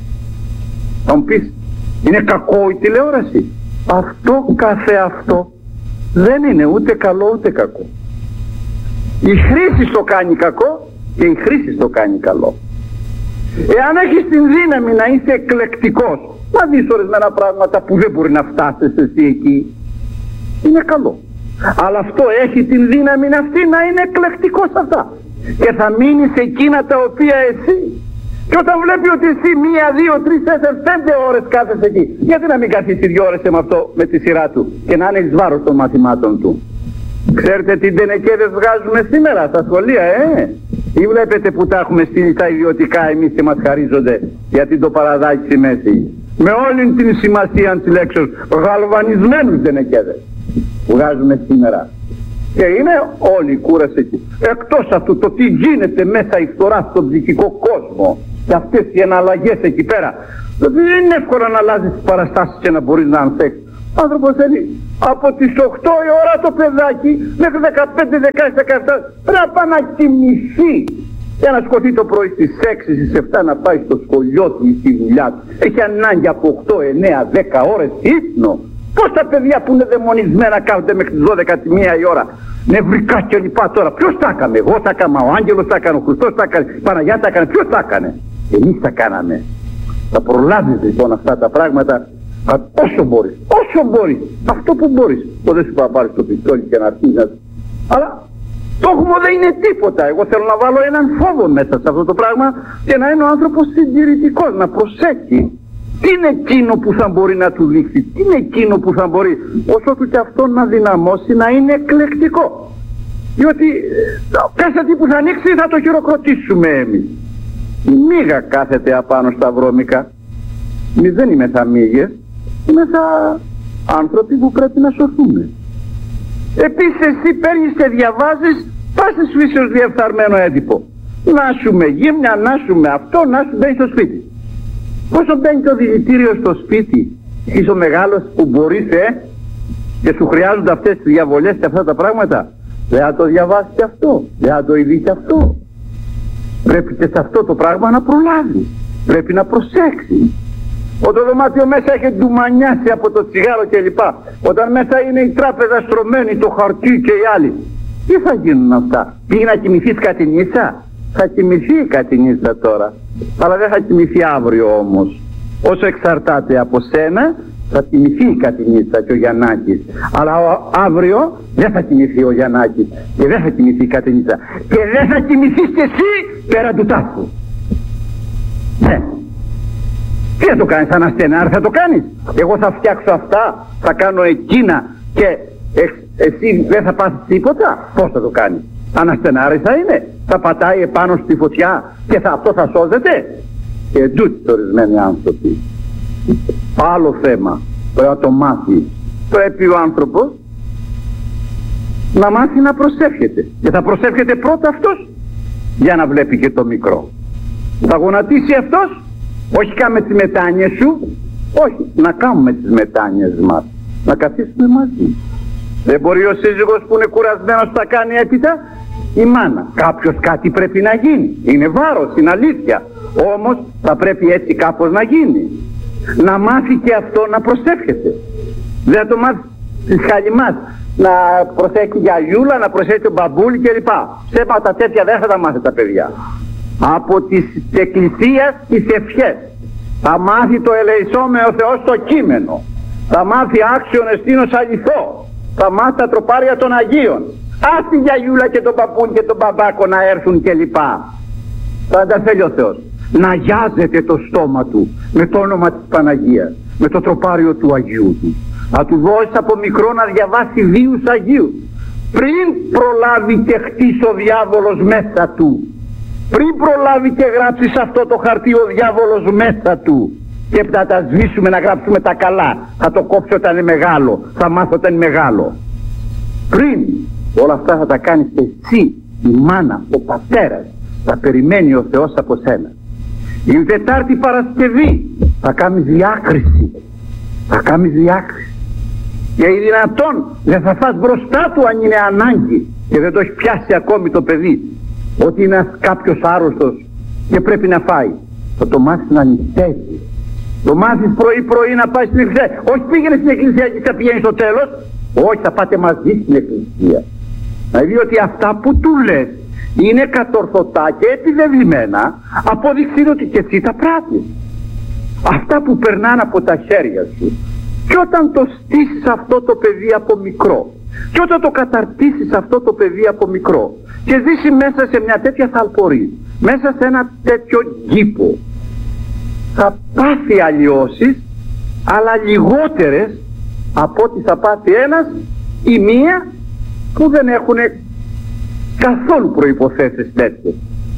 Θα μου πεις, είναι κακό η τηλεόραση? Αυτό καθεαυτό δεν είναι ούτε καλό ούτε κακό. Η χρήση το κάνει κακό και η χρήση το κάνει καλό. Εάν έχεις την δύναμη να είσαι εκλεκτικός, να δεις ορισμένα πράγματα που δεν μπορεί να φτάσεις εσύ εκεί, είναι καλό. Αλλά αυτό έχει την δύναμη αυτή να είναι εκλεκτικός αυτά. Και θα μείνει σε εκείνα τα οποία εσύ. Και όταν βλέπει ότι εσύ μία, δύο, τρεις, τέσσερις, πέντε ώρες κάθεσαι εκεί, γιατί να μην καθίσει δύο ώρες με αυτό με τη σειρά του και να είναι εις βάρος των μαθημάτων του? Ξέρετε τι ντενεκέδες βγάζουμε σήμερα στα σχολεία, ε? Ή βλέπετε που τα έχουμε στείλει τα ιδιωτικά εμείς και μας χαρίζονται γιατί το παραδάκι στη μέση? Με όλη την σημασία της λέξεως, γαλβανισμένους ντενεκέδες βγάζουμε σήμερα. Και είναι όλη η κούραση εκεί. Εκτός αυτού το τι γίνεται μέσα η φθορά στον ψυχικό κόσμο και αυτές οι εναλλαγές εκεί πέρα, δεν είναι εύκολο να αλλάζεις τις παραστάσεις και να μπορείς να ανθέξεις. Ο άνθρωπος θέλει από τις οκτώ η ώρα το παιδάκι μέχρι δεκαπέντε, δεκαέξι, δεκαεπτά πρέπει να πάει να κοιμηθεί για να σκοτεί το πρωί στις έξι, στις επτά να πάει στο σχολείο του ή στη δουλειά του. Έχει ανάγκη από οκτώ, εννέα, δέκα ώρες ύπνο. Πώς τα παιδιά που είναι δαιμονισμένα κάθονται μέχρι τις δώδεκα τη μία η ώρα, νευρικά και λοιπά τώρα? Ποιος τα έκανε? Εγώ τα έκανα, ο Άγγελος τα έκανε, ο Χριστός τα έκανε, η Παναγιά τα έκανε. Ποιος τα έκανε? Εμείς τα κάναμε. Θα προλάβεις λοιπόν αυτά τα πράγματα όσο μπορείς, όσο μπορείς, αυτό που μπορείς. Το δεν σου είπα πάρεις το πιστόλι και να αρχίσεις να... Αλλά το έχουμε δεν είναι τίποτα. Εγώ θέλω να βάλω έναν φόβο μέσα σε αυτό το πράγμα και να είναι ο άνθρωπος συντηρητικός, να προσέχει. Τι είναι εκείνο που θα μπορεί να του δείξει, τι είναι εκείνο που θα μπορεί όσο του και αυτό να δυναμώσει, να είναι εκλεκτικό. Διότι κάθε τι που θα ανοίξει θα το χειροκροτήσουμε εμείς. Η μύγα κάθεται απάνω στα βρώμικα. Εμείς δεν είμαι θα μύγες, είμαι θα άνθρωποι που πρέπει να σωθούμε. Επίσης εσύ παίρνεις και διαβάζεις πάσης φύσεως διεφθαρμένο έντυπο. Να σου με γύμνια, να σου με αυτό, να σου μπαίνει στο σπίτι. Πόσο μπαίνει το δηλητήριο στο σπίτι, είσαι ο μεγάλος που μπορείς ε, και σου χρειάζονται αυτές τις διαβολές και αυτά τα πράγματα? Δεν θα το διαβάσει και αυτό, δεν θα το ειδεί και αυτό. Πρέπει και σε αυτό το πράγμα να προλάβει, πρέπει να προσέξει. Όταν το δωμάτιο μέσα έχει ντουμανιάσει από το τσιγάρο κλπ, όταν μέσα είναι η τράπεζα στρωμένη, το χαρτί και οι άλλοι, τι θα γίνουν αυτά? Πήγε να κοιμηθείς κατηνίσα? Θα κοιμηθεί η κατηνίσα τώρα, αλλά δεν θα κοιμηθεί αύριο όμως. Όσο εξαρτάται από σένα θα κοιμηθεί η κατηνίσα και ο Γιαννάκης, αλλά ο, αύριο δεν θα κοιμηθεί ο Γιαννάκης και δεν θα κοιμηθεί η κατηνίσα και δεν θα κοιμηθείς και εσύ πέρα του τάφου. Ναι. Τι θα το κάνεις, σαν ασθενάρι θα το κάνεις? Εγώ θα φτιάξω αυτά, θα κάνω εκείνα και ε, εσύ δεν θα πάθεις τίποτα? Πώς θα το κάνεις? Αναστενάρι θα είναι, θα πατάει επάνω στη φωτιά και θα, αυτό θα σώζεται? Και εντούτοι ορισμένοι άνθρωποι. Άλλο θέμα, πρέπει να το μάθει. Πρέπει ο άνθρωπος να μάθει να προσεύχεται. Και θα προσεύχεται πρώτα αυτός για να βλέπει και το μικρό. Θα γονατίσει αυτός, όχι κάμε τις μετάνοιες σου, όχι, να κάνουμε τις μετάνοιες μας, να καθίσουμε μαζί. Δεν μπορεί ο σύζυγος που είναι κουρασμένος θα κάνει έπειτα η μάνα. Κάποιος κάτι πρέπει να γίνει. Είναι βάρος, είναι αλήθεια. Όμως θα πρέπει έτσι κάπως να γίνει. Να μάθει και αυτό να προσεύχεται. Δεν θα το μάθει της χαλιμάς να προσέχει για γιούλα, να προσέχει τον μπαμπούλι κλπ. Ψέματα τέτοια δεν θα τα μάθει τα παιδιά. Από τις εκκλησίας τις ευχές. Θα μάθει το ελεησόμε ο Θεός στο κείμενο. Θα μάθει άξιον εστίνος αληθό. Θα μάθει τα τροπάρια των Αγίων. Άσε για γιούλα και τον παππούν και τον μπαμπάκο να έρθουν κλπ. Θα τα θέλει ο Θεός. Να γιάζεται το στόμα του με το όνομα της Παναγίας, με το τροπάριο του Αγίου του. Να του δώσεις από μικρό να διαβάσει βίους Αγίους πριν προλάβει και χτίσει ο διάβολος μέσα του. Πριν προλάβει και γράψει σε αυτό το χαρτί ο διάβολος μέσα του. Και θα τα σβήσουμε να γράψουμε τα καλά. Θα το κόψει όταν είναι μεγάλο, θα μάθω όταν είναι μεγάλο. Πριν όλα αυτά θα τα κάνεις και εσύ, η μάνα, ο πατέρας. Θα περιμένει ο Θεός από σένα. Η Τετάρτη Παρασκευή θα κάνεις διάκριση. Θα κάνεις διάκριση. Και ή δυνατόν δεν θα φας μπροστά του αν είναι ανάγκη και δεν το έχει πιάσει ακόμη το παιδί, ότι είναι κάποιος άρρωστος και πρέπει να φάει. Θα το μάθεις να νηστεύει. Το μάθεις πρωί πρωί να πάει στην εκκλησία. Όχι πήγαινε στην εκκλησία και θα πηγαίνει στο τέλος. Όχι, θα πάτε μαζί στην εκκλησία. Δηλαδή ότι αυτά που του λες είναι κατορθωτά και επιδευλημένα, απόδειξη ότι και εσύ τα πράττεις. Αυτά που περνάνε από τα χέρια σου. Και όταν το στήσεις αυτό το παιδί από μικρό, και όταν το καταρτήσεις αυτό το παιδί από μικρό και ζήσει μέσα σε μια τέτοια θαλπορή, μέσα σε ένα τέτοιο κήπο, θα πάθει αλλοιώσεις, αλλά λιγότερες από ό,τι θα πάθει ένας ή μία που δεν έχουν καθόλου προϋποθέσεις τέτοιες.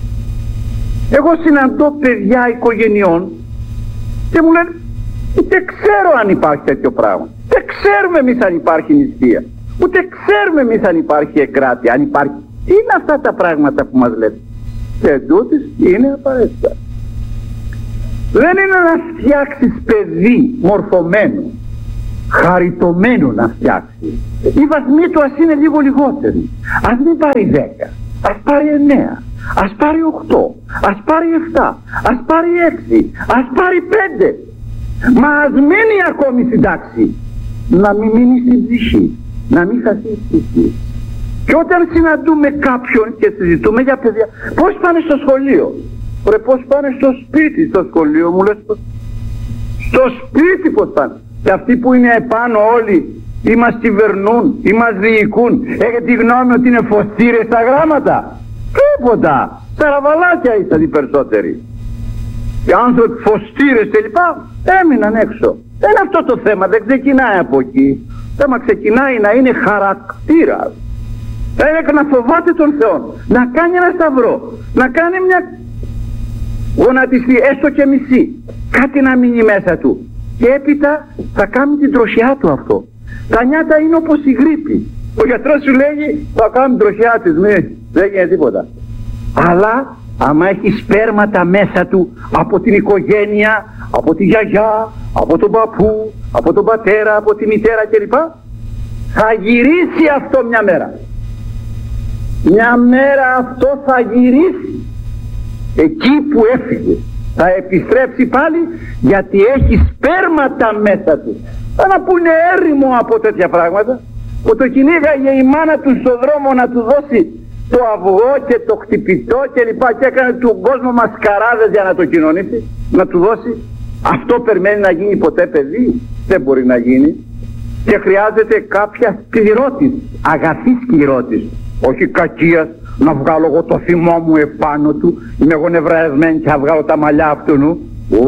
Εγώ συναντώ παιδιά οικογενειών και μου λένε ούτε ξέρω αν υπάρχει τέτοιο πράγμα, δεν ξέρουμε εμείς αν υπάρχει νηστεία, ούτε ξέρουμε εμείς αν υπάρχει εγκράτεια, αν υπάρχει. Τι είναι αυτά τα πράγματα που μας λέτε? Και εντούτοις είναι απαραίτητα. Δεν είναι να φτιάξεις παιδί μορφωμένο, χαριτωμένο να φτιάξει. Οι βαθμοί του ας είναι λίγο λιγότεροι. Ας μην πάρει δέκα, ας πάρει εννέα, ας πάρει οκτώ, ας πάρει επτά, ας πάρει έξι, ας πάρει πέντε. Μα ας μένει ακόμη στην τάξη. Να μην μείνει στην ψυχή, να μην χαθεί η ψυχή. Και όταν συναντούμε κάποιον και συζητούμε για παιδιά, πώς πάνε στο σχολείο? Ρε, πώς πάνε στο σπίτι? Στο σχολείο μου λες πώς? Στο σπίτι πώς πάνε? Και αυτοί που είναι επάνω όλοι ή μας κυβερνούν ή μας διοικούν, έχετε τη γνώμη ότι είναι φωστήρες στα γράμματα? Τίποτα, σαραβαλάκια ήσαν οι περισσότεροι. Οι άνθρωποι φωστήρες και λοιπά έμειναν έξω. Δεν είναι αυτό το θέμα, δεν ξεκινάει από εκεί. Το θέμα ξεκινάει να είναι χαρακτήρας. Θα είναι να φοβάται τον Θεό, να κάνει ένα σταυρό, να κάνει μια γονατιστή, έστω και μισή, κάτι να μείνει μέσα του. Και έπειτα θα κάνει την τροχιά του αυτό. Τα νιάτα είναι όπως η γρίπη. Ο γιατρός σου λέγει θα κάνει την τροχιά της, μη, δεν γίνεται τίποτα. Αλλά άμα έχει σπέρματα μέσα του από την οικογένεια, από τη γιαγιά, από τον παππού, από τον πατέρα, από τη μητέρα κλπ, θα γυρίσει αυτό μια μέρα. Μια μέρα αυτό θα γυρίσει εκεί που έφυγε. Θα επιστρέψει πάλι γιατί έχει σπέρματα μέσα του. Θα να πούνε έρημο από τέτοια πράγματα. Που το κυνήγαγε η μάνα του στον δρόμο να του δώσει το αυγό και το χτυπητό και λοιπά και έκανε του κόσμο μασκαράδες για να το κοινωνήσει, να του δώσει. Αυτό περιμένει να γίνει ποτέ παιδί? Δεν μπορεί να γίνει. Και χρειάζεται κάποια σκληρότης, αγαθή σκληρότης, όχι κακίας, να βγάλω εγώ το θυμό μου επάνω του, είμαι εγώ νευραεσμένη και θα βγάλω τα μαλλιά αυτού νου.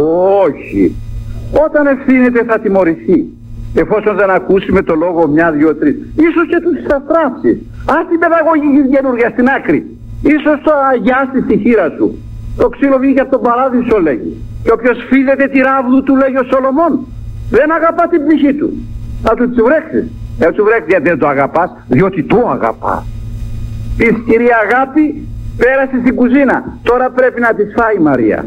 Όχι. Όταν ευθύνεται θα τιμωρηθεί, εφόσον δεν ακούσει με το λόγο μια, δυο, τρεις. Ίσως και τους στραφράψεις. Ας την παιδαγωγική καινούργια στην άκρη. Ίσως το αγιάσει στη χείρα σου. Το ξύλο βγήκε από τον παράδεισο, λέγει. Και όποιος φίδεται τη ράβδου του, λέγει ο Σολομών, δεν αγαπά την ψυχή του. Θα του τσουρέξεις. Θα του βρέξει γιατί δεν το αγαπάς, διότι το αγαπάς. Η ισχυρή αγάπη πέρασε στην κουζίνα. Τώρα πρέπει να της φάει η Μαρία.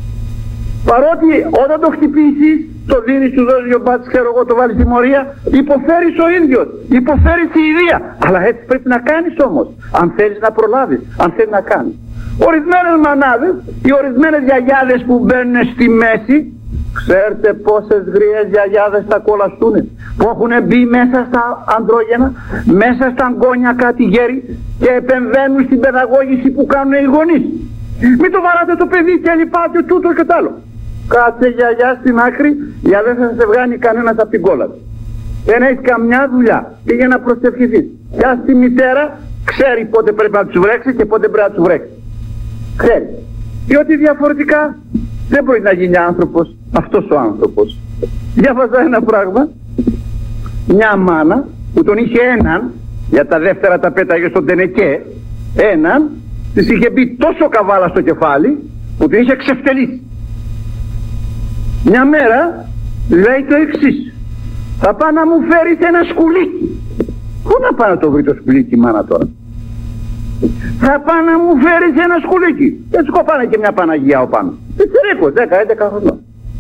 Παρότι όταν το χτυπήσεις, το δίνεις, του δώσεις δυο μπάτς, ξέρω εγώ, το βάλεις στη μορία, υποφέρεις ο ίδιος, υποφέρεις η ιδία. Αλλά έτσι πρέπει να κάνεις όμως, αν θέλεις να προλάβεις, αν θέλεις να κάνεις. Ορισμένες μανάδες, οι ορισμένες γιαγιάδες που μπαίνουν στη μέση, ξέρετε πόσες γριές γιαγιάδες θα κολλαστούν, που έχουν μπει μέσα στα αντρόγενα, μέσα στα γκόνια κάτι γέροι και επεμβαίνουν στην παιδαγώγηση που κάνουν οι γονείς. Μην το βαράτε το παιδί και λοιπά και τούτο και τ' άλλο. Κάτσε γιαγιά στην άκρη, για δεν θα σε βγάνει κανένας από την κόλλα του. Δεν έχει καμιά δουλειά, πήγε να προσευχηθείς. Για στη μητέρα ξέρει πότε πρέπει να του βρέξει και πότε πρέπει να του βρέξει. Ξέρει. Διότι διαφορετικά δεν μπορεί να γίνει άνθρωπος αυτός ο άνθρωπος. Διάβαζα ένα πράγμα, μια μάνα που τον είχε έναν, για τα δεύτερα τα πέταγε στον Τενεκέ, έναν, της είχε μπει τόσο καβάλα στο κεφάλι που την είχε ξεφτελίσει. Μια μέρα λέει το εξής: θα πάω να μου φέρεις ένα σκουλίκι. Πού να πάω να το βρει το σκουλίκι, μάνα, τώρα? Θα πάω να μου φέρεις ένα σκουλίκι. Έτσι κοπάνε και μια Παναγία ο πάνω. Πιτσιρίκος, δέκα έντεκα χρονών.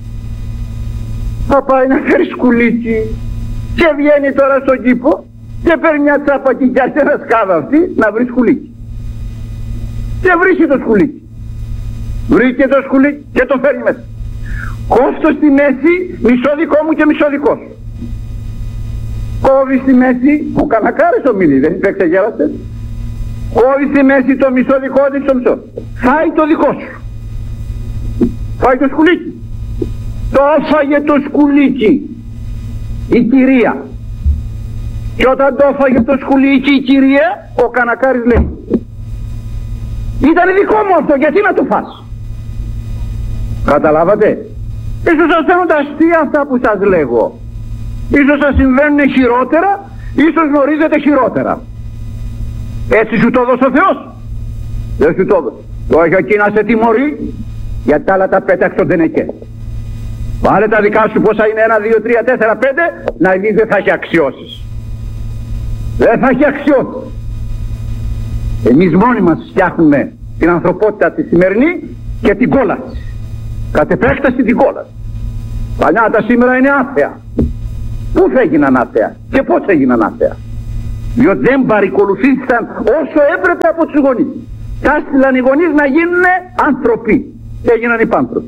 Θα πάει να φέρει σκουλίκι και βγαίνει τώρα στον κήπο και παίρνει μια τσάπα και πιάσει ένα σκάβα αυτή να βρει σκουλίκι. Και βρίσκει το σκουλίκι. Βρήκε το σκουλίκι και το φέρνει μέσα. Κόφτω στη μέση, μισό δικό μου και μισό δικό σου. Κόβει στη μέση, ο Κανακάρης ο Μιλή, δεν είπε εξεγέρασε. Κόβει στη μέση το μισό δικό της, το μισό. Φάει το δικό σου. Φάει το σκουλίκι. Το έφαγε το σκουλίκι η κυρία. Και όταν το έφαγε το σκουλίκι η κυρία, ο Κανακάρης λέει: ήταν δικό μου αυτό, γιατί να το φας? Καταλάβατε? Ίσως σας φαίνονται αστεία αυτά που σας λέγω. Ίσως σας συμβαίνουν χειρότερα, ίσως γνωρίζετε χειρότερα. Έτσι σου το έδωσε ο Θεός? Δεν σου το έδωσε. Το έχει εκεί να σε τιμωρεί, γιατί τα άλλα τα πέταξε στον Τενεκέ. Βάλε τα δικά σου πόσα είναι, ένα, δύο, τρία, τέσσερα, πέντε, να δεις δεν θα έχει αξιώσεις. Δεν θα έχει αξιώσεις. Εμείς μόνοι μας φτιάχνουμε την ανθρωπότητα τη σημερινή και την κόλαση. Κατ' επέκταση την κόλαση. Τα νιάτα σήμερα είναι άθεα. Πού θα έγιναν άθεα και πώς έγιναν άθεα? Διότι δεν παρακολουθήθηκαν όσο έπρεπε από τους γονείς. Τα έστειλαν οι γονείς να γίνουν άνθρωποι και έγιναν υπάνθρωποι.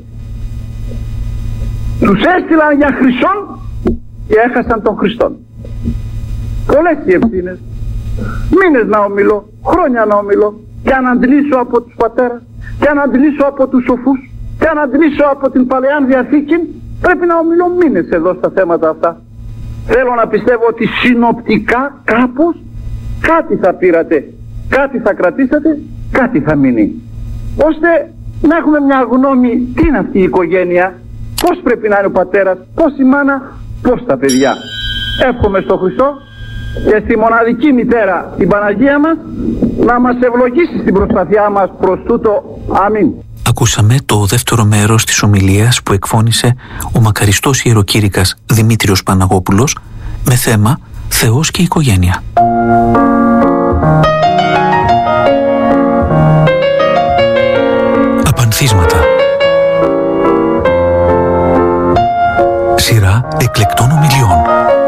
Τους έστειλαν για Χριστόν και έχασαν τον Χριστόν. Πολλές οι ευθύνες, μήνες να ομιλώ, χρόνια να ομιλώ, και αν αντλήσω από τους πατέρας και αν αντλήσω από τους σοφούς και αν αντλήσω από την Παλαιά Διαθήκη, πρέπει να ομιλώ μήνες εδώ στα θέματα αυτά. Θέλω να πιστεύω ότι συνοπτικά κάπως κάτι θα πήρατε, κάτι θα κρατήσατε, κάτι θα μείνει, ώστε να έχουμε μια γνώμη τι είναι αυτή η οικογένεια, πώς πρέπει να είναι ο πατέρας, πώς η μάνα, πώς τα παιδιά. Εύχομαι στο Χριστό και στη μοναδική μητέρα την Παναγία μας να μας ευλογήσει στην προσπαθειά μας προς τούτο. Αμήν. Ακούσαμε το δεύτερο μέρος της ομιλίας που εκφώνησε ο μακαριστός ιεροκήρυκας Δημήτριος Παναγόπουλος με θέμα «Θεός και οικογένεια». Απανθίσματα. Σειρά εκλεκτών ομιλιών.